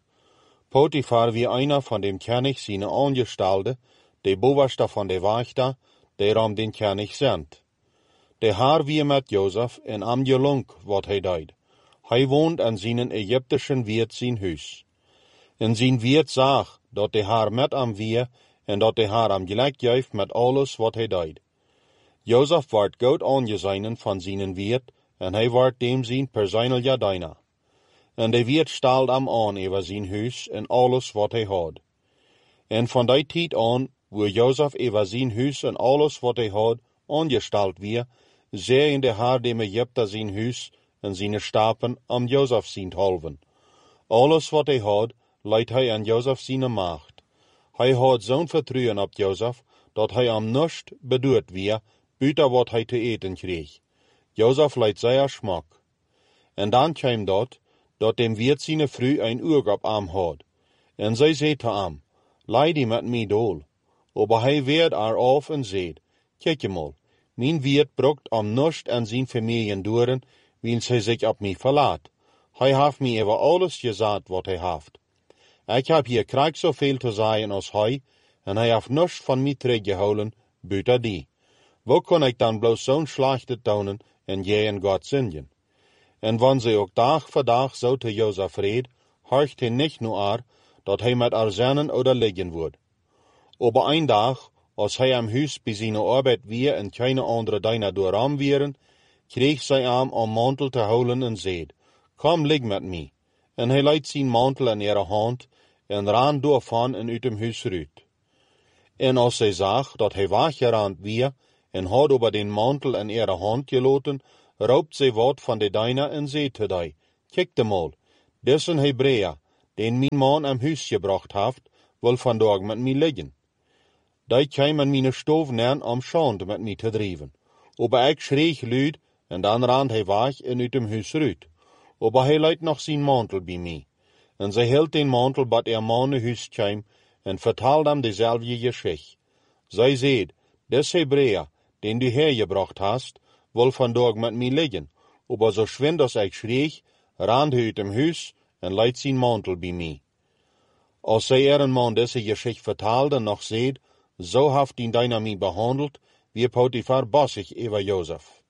Potifar wie einer van dem König zijn Angestelde, de bovenste van de wachter, die den König zendt. De haar wie met Jozef en am gelunk wat hij deed. Hij woont aan zijn Egyptischen wiert zijn huis. En zijn wiert zag dat de haar met am wie en dat de haar am gelijk geeft met alles wat hij deed. Jozef werd goed aangezien van zijn wiert en hij werd dem zijn persoonlijke dienaar. En de wiert stelde hem aan over zijn huis en alles wat hij had. En van die tijd aan, waar Jozef over zijn huis en alles wat hij had aangesteld weer, zeeën de haar dem Egypter zijn huis en zijn stapen am Jozef zijn halven. Alles wat hij had, leidt hij aan Jozef zijn macht. Hij had zo'n vertrouwen op Jozef, dat hij am niets bedoeld weer, buiten wat hij te eten kreeg. Jozef leidt zeer smak. En dan kwam dat dem wiert zijn vrouw een oog op hem had. En zij zei te hem, leid die met mij dool. Maar hij werd er af en zei, kijk je mal, mijn wiert brokt om niets en zijn familien doren, wils hij zich op mij verlaat. Hij heeft mij over alles gezegd wat hij heeft. Ik heb hier krijg zoveel te zeggen als hij, en hij heeft niets van mij teruggehouden, buiten die. Hoe kon ik dan bloos zo'n slechte tonen en jij en God zingen? En wanneer ze ook dag voor dag zo te Jozef reed, horcht hij niet naar haar, dat hij met haar zinnen oder liggen wordt. Maar een dag, als hij am huis bij zijn arbeid weer en keine andere dienaar door hem wieren, kreeg zij hem om mantel te houden en zei, kom lig met mij. En hij leidt zijn mantel in ihre hand en ran door van en uit hem huis uit. En als zij zag dat hij weggerand weer en had over den mantel in ihre hand gelaten, roopt zij wat van de dijna en zei te die, kijk de mal, dit is een Hebreeër, den mijn man am huis gebracht heeft, wil vandaag met mij liggen. Die kwam aan mijn stoof neer om schande met mij te drijven. Aber ik schreef luid, en dan rand hij weg en uit hem huis uit. Aber hij leidt nog zijn mantel bij mij. En zij hield den mantel bat man naar huis kwam, en vertelde hem dezelfde geschichte. Zij zei, des Hebreeër, den du hergebracht hast, wil vandaag met mij liggen. Aber zo schwind als ik schreef, rand hij uit hem huis, en leidt zijn mantel bij mij. Als zij een man deze geschichte vertelde, nog zei, zo heeft die dijna mij behandeld, wie Potifar bossig over Jozef.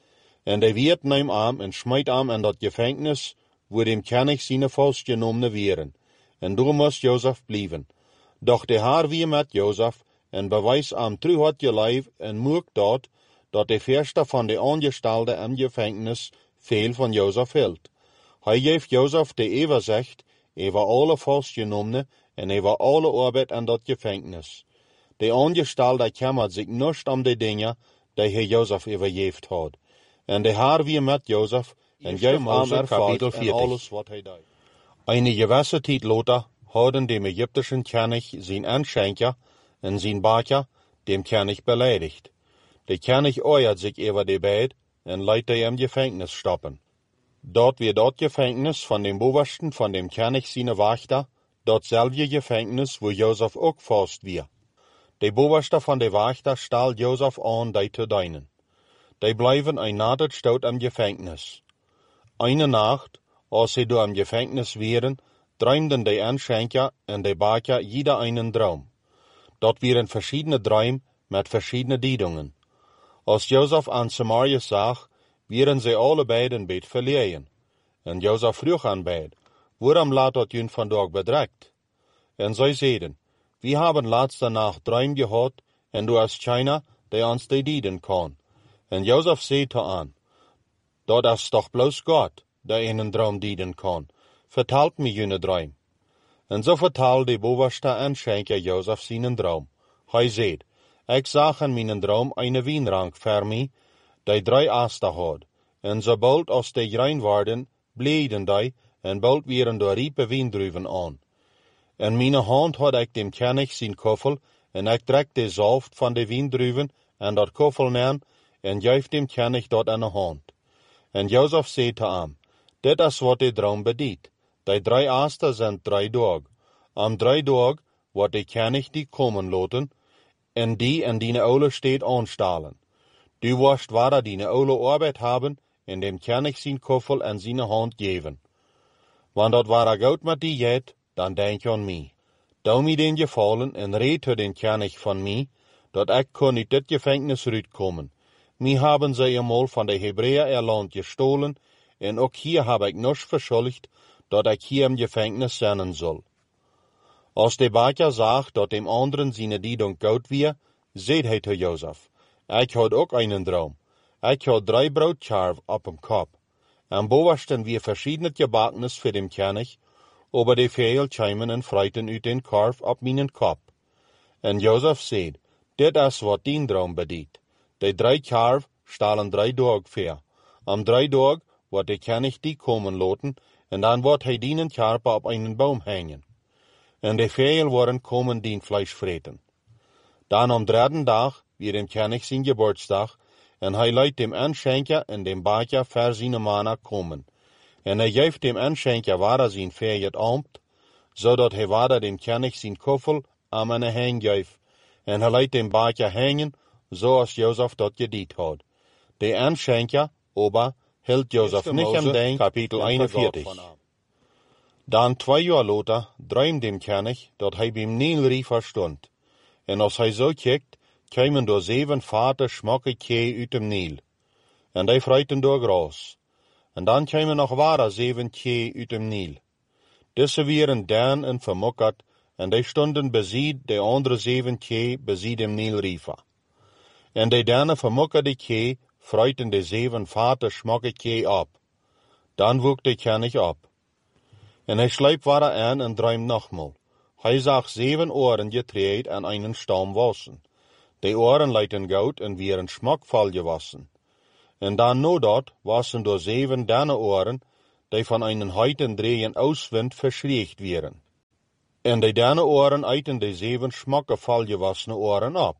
En hij werd neem aan en smijt aan in dat gevangenis, waar dem knecht zijn vastgenomen waren. En daar moest Jozef blijven. Doch de Heer weer met Jozef, en bewijs aan trouw had geleef, en moek dat de verste van de aangestelden in gevangenis veel van Jozef hield. Hij geeft Jozef de overzicht over alle vastgenomenen en over alle arbeid in dat gevangenis. De aangestelden kwamen zich niet om de dingen die hij Jozef overgeeft had. En de Heer weer met Jozef en geeft hem ervaring in alles wat hij deed. Een gewisse tijd later hadden de Egyptischen knecht zijn aanschenker en zijn baker dem knecht beledigd. De knecht oeiert zich over de beid en liet hij in gevangenis stoppen. Dat weer dat gevangenis van de bovensten van dem knecht zijn wachter, datzelfde gevangenis waar Jozef ook vast weer. De bovenste van de wachter stal Jozef aan die te dienen. Die blijven een nacht stout im gevangenis. Eine nacht, als ze door im gevangenis waren, droomden de aanschenker en de baker jeder einen droom. Dat waren verschiedene droom met verschiedene diedungen. Als Jozef aan Samaria zag, waren ze alle beiden beet verlegen. En Jozef vroeg aan beid, waarom laat dat jullie vandaag bedreigt? En zij zeiden, we hebben laatste nacht droom gehad, en du hast keiner, die ons die dienen kan. En Jozef zei te aan, dat is toch bloos God, die een droom dienen kan. Vertelt me jullie droom. En zo vertelde de bovenste aanschenker Jozef zijn droom. Hij zei, ik zag in mijn droom een wijnrank voor mij, die 3 asten had. En zobald als die rein waren, bleeden die, en bald waren door riepe wijndruiven aan. En mijn hand had ik dem knecht zijn koffel, en ik trek de zalf van de wijndruiven en dat koffel neer, en geef dem knecht dat aan de hand. En Jozef zei te hem, dit is wat de droom bediedt. Die 3 asten zijn 3 dagen. Am 3 dagen wordt de knecht die komen laten, en die in die oude steed aanstalen. Du wirst waar die oude arbeid hebben, en dem knecht zijn koffel en zijn hand geven. Want dat waar goud met die jet, dan denk aan mij. Doe mij den gevallen en red to den knecht van mij, dat ik kon uit dit gevangenis uitkomen. Mij hebben zij eenmaal van de Hebreeër erland gestolen, en ook hier heb ik niets verschuldigd, dat ik hier im gevangenis zijn zal. Als de baker zag dat dem anderen zijn diedung goud weer, zei hij te Jozef, ik had ook einen droom. Ik had 3 broodscharf op hem kop. En bovensten weer verschiedene gebakkenis voor dem knecht, aber de veel kwamen en fruiten uit den korf op mijn kop. En Jozef zei, dit is wat dien droom bediedt. De 3 karf stalen 3 dagen ver. Am 3 dagen wordt de knecht die komen laten, en dan wordt hij dienen karpen op einen boom hangen. En de veel worden komen dien vlees vreten. Dan am 3e dag, weer dem knecht zijn geburtsdag, en hij leidt dem aanschenker en dem baker voor zijn mannen komen. En hij geeft dem aanschenker waar zijn verjet ambt, zodat hij waar dem knecht zijn koffel aan een hang geeft. En hij leidt dem baker hangen, zoals Jozef dat gediend had. De aanschenker, aber, hield Jozef niet am denk, kapitel 41. Dan 2 jaar later droomde dem knecht dat hij beim Nilriver stond. En als hij zo kijkt, kwamen door 7 vaten smakke kee uit dem Nil. En die fruiten door gras. En dan kwamen nog ware 7 kee uit dem Nil. Deze waren dan en vermokkerd, en die stonden bezien de andere 7 kee bezien dem Nilriver. En de dane vermokkerde kee fruiten de 7 vaten smakke kee op. Dan woek de knecht op. En hij slijpt waar aan en droomt nogmaal. Hij zag 7 oren getreed aan einen stam wassen. De oren leidden goud en waren smakvol gewassen. En dan no dat wassen door 7 derne oren, die van einen heiten dreeën auswind verschriegt werden. En de derne oren eiten de 7 smakke valgewassene oren op.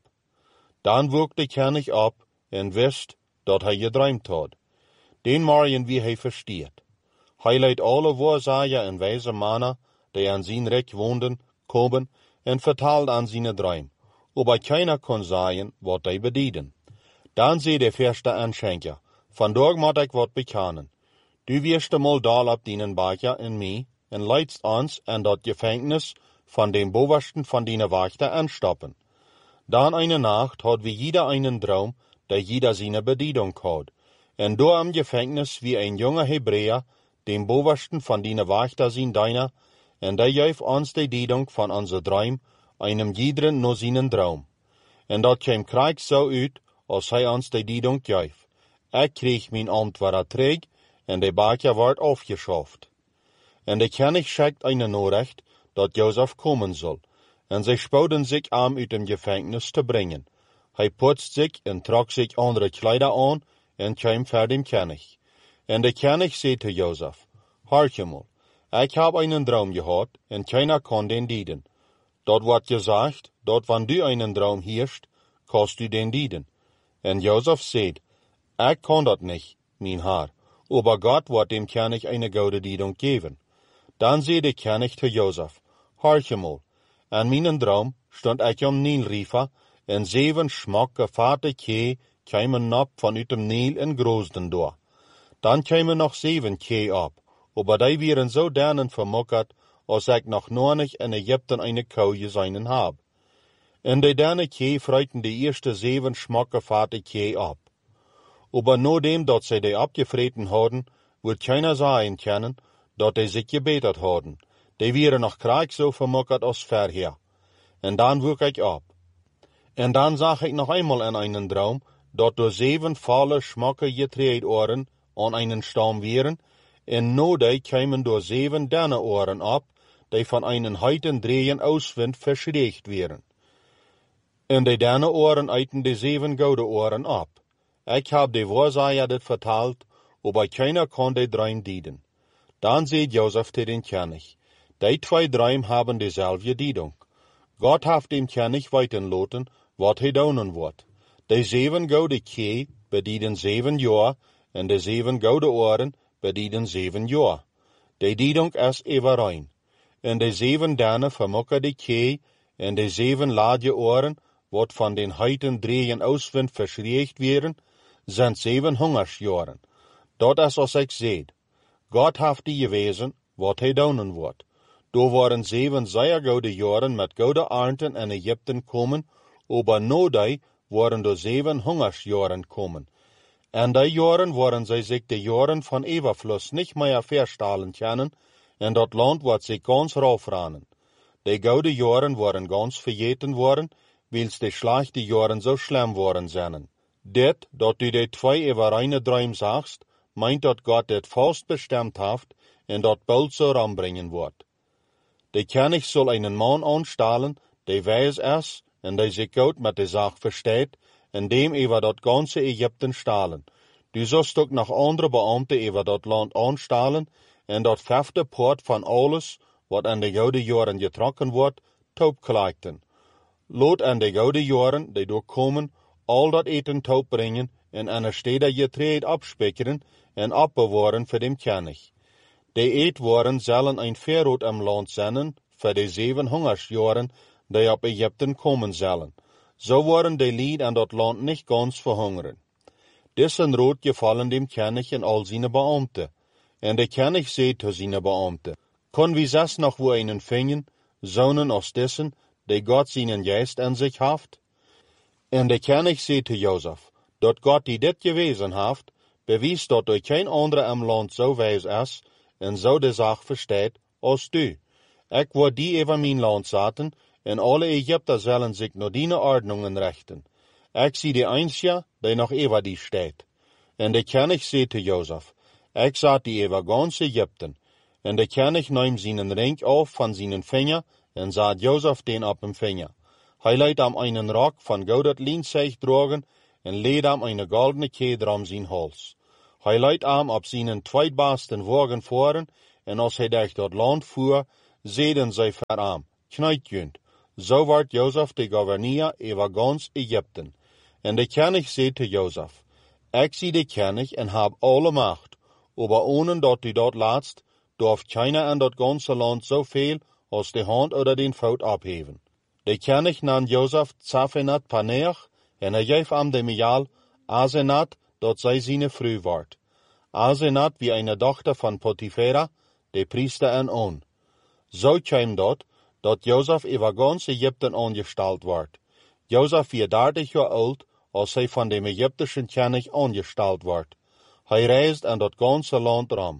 Dan woek de König op en wist dat hij gedroomd had. Den morgen wie hij versteert. Hij leidt alle waarzegger en wijze mannen die aan zijn rijk woonden, komen en vertelt aan zijn droom. Aber keiner kon zeggen wat hij bedienen. Dan zei de eerste aanschenker, vandaag moet ik wat bekennen. Du wirst eenmaal dal op dienen baker en mij, en leidst ons aan dat gevangenis van den bovensten van dienen wachter aanstoppen. Dan eine Nacht had we jeder einen droom, die jeder seine bediening had. En door am gevangenis wie een jonge Hebreer, den bovensten van dienen wachter zien deiner, en die geeft ons de bediening van onze droom, einem iederen naar zijn droom. En dat kwam krijg zo uit, als hij ons de bediening geeft. Ik kreeg mijn antwoord terug, en de baker wordt afgeschaft. En de König schickt eine Nachricht, dat Jozef komen zal. En zij spoeden zich aan uit dem gevangenis te brengen. Hij putst zich en trok zich andere kleider aan, en kwam voor dem König. En de König zei te Jozef, hoor mal, ik heb einen droom gehad, en keiner kon den dienen. Dat wordt gezegd, dat wanneer du einen droom heerst, kost du den dienen. En Jozef zei, ik kan dat niet, mijn Heer, aber God wordt dem König eine gouden dienen geven. Dan zei de König te Jozef, hoor mal, aan mijn droom stond ik am Nilriver, en 7 smakke vate kee kwamen op vanuit dem Nil en groosden door. Dan kwamen nog 7 kee op, aber die waren zo dernen vermokkerd, als ik nog nooit in Egypten eine kou gezien heb. En de derne kee fruiten de eerste 7 smakke vate kee op. Aber nadat dat zij die opgevreten hadden, wordt keiner zeggen kunnen, dat die zich gebeterd hadden. Die waren nog krijg zo vermokkerd als verheer. En dan woek ik op. En dan zag ik nog eenmaal in einen droom, dat door 7 volle smakke getreed oren aan einen stam waren, en no die kwamen door 7 derne oren op, die van einen heiten dreeën auswind verschriegt waren. En de derne oren eiten de 7 gouden oren op. Ik heb de waarzegger dit verteld, aber keiner kon de droom dienen. Dan zei Jozef te den König, die 2 droom hebben dezelfde dieding. God heeft dem König weten laten wat hij doen wordt. De 7 gouden kee bedienen 7 jaar, en de 7 gouden oren bedienen 7 jaar. De dieding is evereen. En de 7 derne vermokken de kee, en de 7 laatje oren, wat van den heiten dreeën auswind verschriegt werden, zijn 7 hongersjaren. Dat is als ik zei. God heeft die gewezen wat hij doen wordt. Door waren 7 zeer goede jaren met goede ernten in Egypten komen, aber no die waren door 7 hongersjaren komen. En die jaren waren zij zich de jaren van overvloed niet meer verstellen kunnen, en dat land wordt zich ganz raufranen. De goede jaren waren ganz vergeten worden, wils de slechte jaren zo schlimm waren zijn. Dit, dat u de 2 evereine droom zagst, meint dat God dit vast bestemd heeft, en dat bald zo ranbrengen wordt. De König zal einen man aanstellen, die wijs is, en die zich goed met de zaak versteht, en dem over dat ganze Egypten stalen. Du zult ook nog andere beambten over dat land aanstellen, en dat 5e poort van alles, wat aan de gouden jaren getrokken wordt, taupkleikten. Laat aan de gouden jaren, die doorkomen, al dat eten taup brengen, en aan de steden getreed opspikkeren, en opbewaren voor dem König. De eetwaren zullen een verrood am land zijn, voor de 7 hongersjaren, die op Egypten komen zullen. Zo worden de lied aan dat land niet gans verhongeren. Dessen rood gevallen dem König en al zijn beambten. En de König zei te zijn beambten, kon wie zes nog wo einen vinden, zonen als dessen, die God zijn geest aan zich heeft? En de König zei te Jozef, dat God die dit gewezen heeft, bewijst dat er geen andere am land zo wijs is, en zo de zaak versteht, als du. Ik word die over mijn land zetten, en alle Egypter zullen zich naar die ordnungen richten. Ik zie de einzige, die nog over die staat. En de König zei te Jozef, ik zet die over gans Egypten. En de König neemt zijn ring af van zijn vinger, en zet Jozef den op hem vinger. Hij leidt hem einen rok van gouden leenzeeg dragen, en leed hem een goldene keder om zijn hals. Hij leidt hem op zijn tweebaarste wagen voeren, en als hij durch dat land voer, zeiden zij voor hem, knijd junt. Zo wordt Jozef de gouverneur over gans Egypten. En de koning zei te Jozef, ik zie de koning en heb alle macht, aber ohne dat u dat laatst, dorf keiner in dat ganse land zoveel als de hand oder den voet opheven. De koning nam Jozef Zaphenath Paneach, en hij geef hem de mijaal Asenath, dat zij zijn vrouw wordt. Asenath wie een dochter van Potifera, de priester en On. Zo kwam dat Jozef over gans Egypten aangesteld wordt. Jozef wie 30 jaar oud, als hij van de Egyptische koning aangesteld wordt. Hij reist in dat ganse land rom.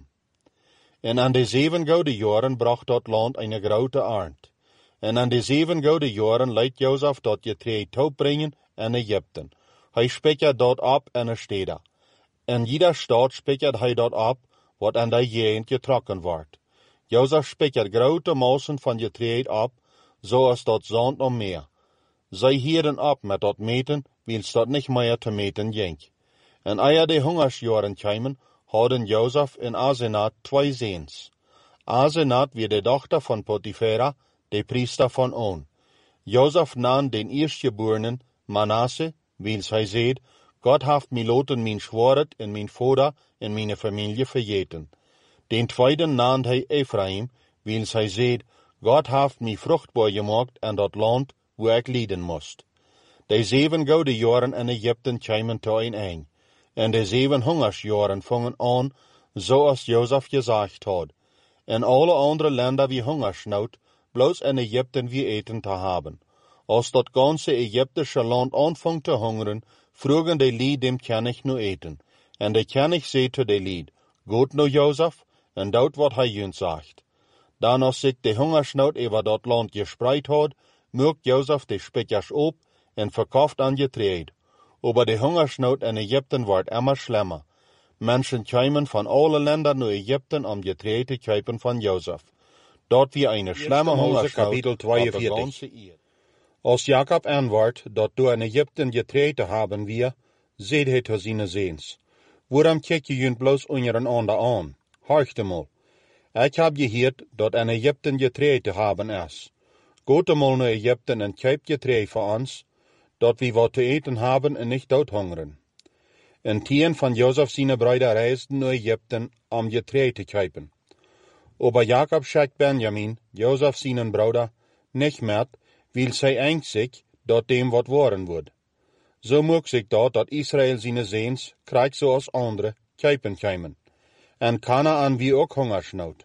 En aan de 7 gouden jaren bracht dat land een grote arend. En aan de 7 gouden jaren leidt Jozef dat getreed toebrengen in Egypten. Hij spijkert dat op in een stede. In ieder stad spijkert hij dat op, wat aan de gegend getrokken wordt. Jozef spijkert grote massen van getreed op, zoals dat zand om meer. Zij hielden op met dat meten, wils dat niet meer te meten ging. En eer de hongersjaren kwamen, hadden Jozef en Asenath 2 zoons. Asenath wie de dochter van Potifera, de priester van On. Jozef nam den eerstgeborenen, Manasse, wils hij zei, God heeft mij laten mijn zwaard en mijn vader en mijn familie vergeten. Den tweede nam hij Ephraim, wils hij zei, God heeft mij vruchtbaar gemaakt in dat land waar ik lijden moest. De 7 gouden jaren in Egypten kwamen tot een eind. En de 7 hongersjaren vangen aan, zoals Jozef gezegd had. En alle andere landen wie hongersnood, bloos in Egypten wie eten te hebben. Als dat ganse Egyptische land aanvangt te hongeren, vroegen de lied dem koning nu eten. En de koning zei te de lied, goed nu Jozef, en doet wat hij junt zegt. Dan als zich de hongersnood over dat land gespreid had, maakt Jozef de spijkers op en verkauft aan getreed. Aber de hongersnood in Egypten wordt immer schlimmer. Mensen kwamen van alle landen naar Egypten om getreed te kopen van Jozef. Dat wie een schlimme hongersnood kapitel op de 42. ganse eerd. Als Jacob aanwaart dat door in Egypten getreed te hebben weer, zeide hij tot zijn zoons, waarom kijk je junt bloos onder een ander aan? Hoort eenmaal. Ik heb gehoord dat in Egypten getreed te hebben is. Gaat eenmaal naar Egypten en koop getreed voor ons, dat we wat te eten hebben en niet doodhongeren. En 10 van Jozef zijn broeder reisden naar Egypten om getreed te kopen. Aber Jacob schickt Benjamin, Jozef zijn broeder, niet met, wil zij angstig dat dem wat worden wordt. Zo moest zich dat Israël zijn zoons krijgt zoals andere kopen komen. En Kanaan wie ook hongersnood.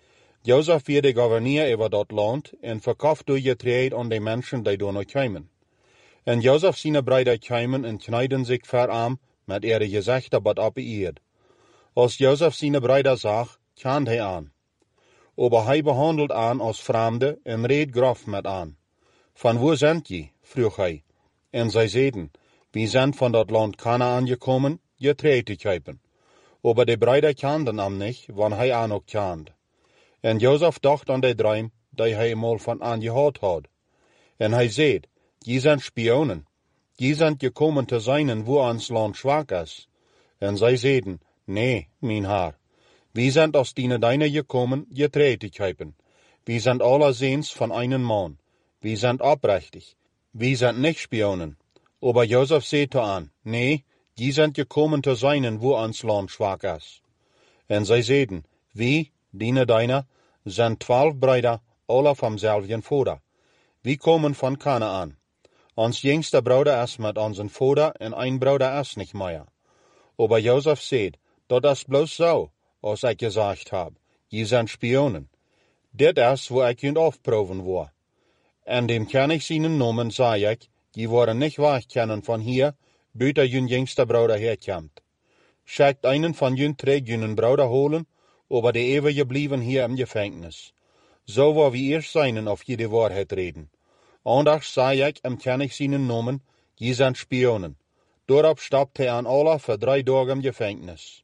Jozef werd de gouverneur over dat land en verkauft door getreed aan de mensen die door nog komen. En Jozef zijn broeder kwamen en knijden zich voor hem met ihre gezichten bad op de eerd. Als Jozef zijn broeder zag, kant hij aan. Aber hij behandelt aan als vreemde en reed grof met aan. Van waar zijn je? vroeg hij. En zij zeiden, we zijn van dat land Kanaan gekomen, getreed te kopen. Aber de broeder kenden hem niet, want hij aan ook kende. En Jozef dacht aan de droom, die hij eenmaal van aan gehad had. En hij zei, je zijn spionen. Je zijn gekomen te zijn waar ons land zwak is. En zij zeiden, nee, mijn heer. We zijn als deine gekomen, getreed te kopen. We zijn alle zoons van een man. We zijn oprechtig. We zijn niet spionen. Aber Jozef zei te aan, nee, je zijn gekomen te zijn waar ons land zwak is. En zij zeiden, we, deine, zijn 12 broeder, alle van zelfden vader. We komen van Kanaan. Ons jongste broeder is met onze vader en een broeder is niet meer. Aber Jozef zei, dat is bloos zo, als ik gezegd heb, je zijn spionen. Dit is waar ik jullie afproeven wil. En dem koning zijn noemen zei ik, je worden niet wegkennen van hier, buiten jullie jongste broeder herkomt. Schickt einen van jullie terug jullie broeder holen, aber de eeuwige blijven hier in gevangenis. Zo waar we eerst zijn of je de waarheid reden. Anders zei ik hem koning zijn noemen, je zijn spionen. Daarop stapte hij aan alle voor 3 dagen in gevangenis.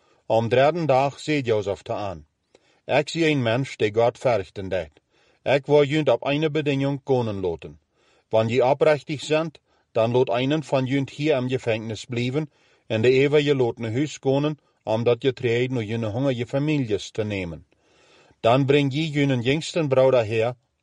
Om 3e dag zei Jozef te aan, ik zie een mens die God verrichten deed. Ik wil jullie op een beding konen laten. Wanneer je oprechtig bent, dan loot einen van junt hier am gevangenis blijven en de eeuwen je loot naar huis komen, omdat je treedt naar jullie honger je families te nemen. Dan breng je jullie jongsten broeder her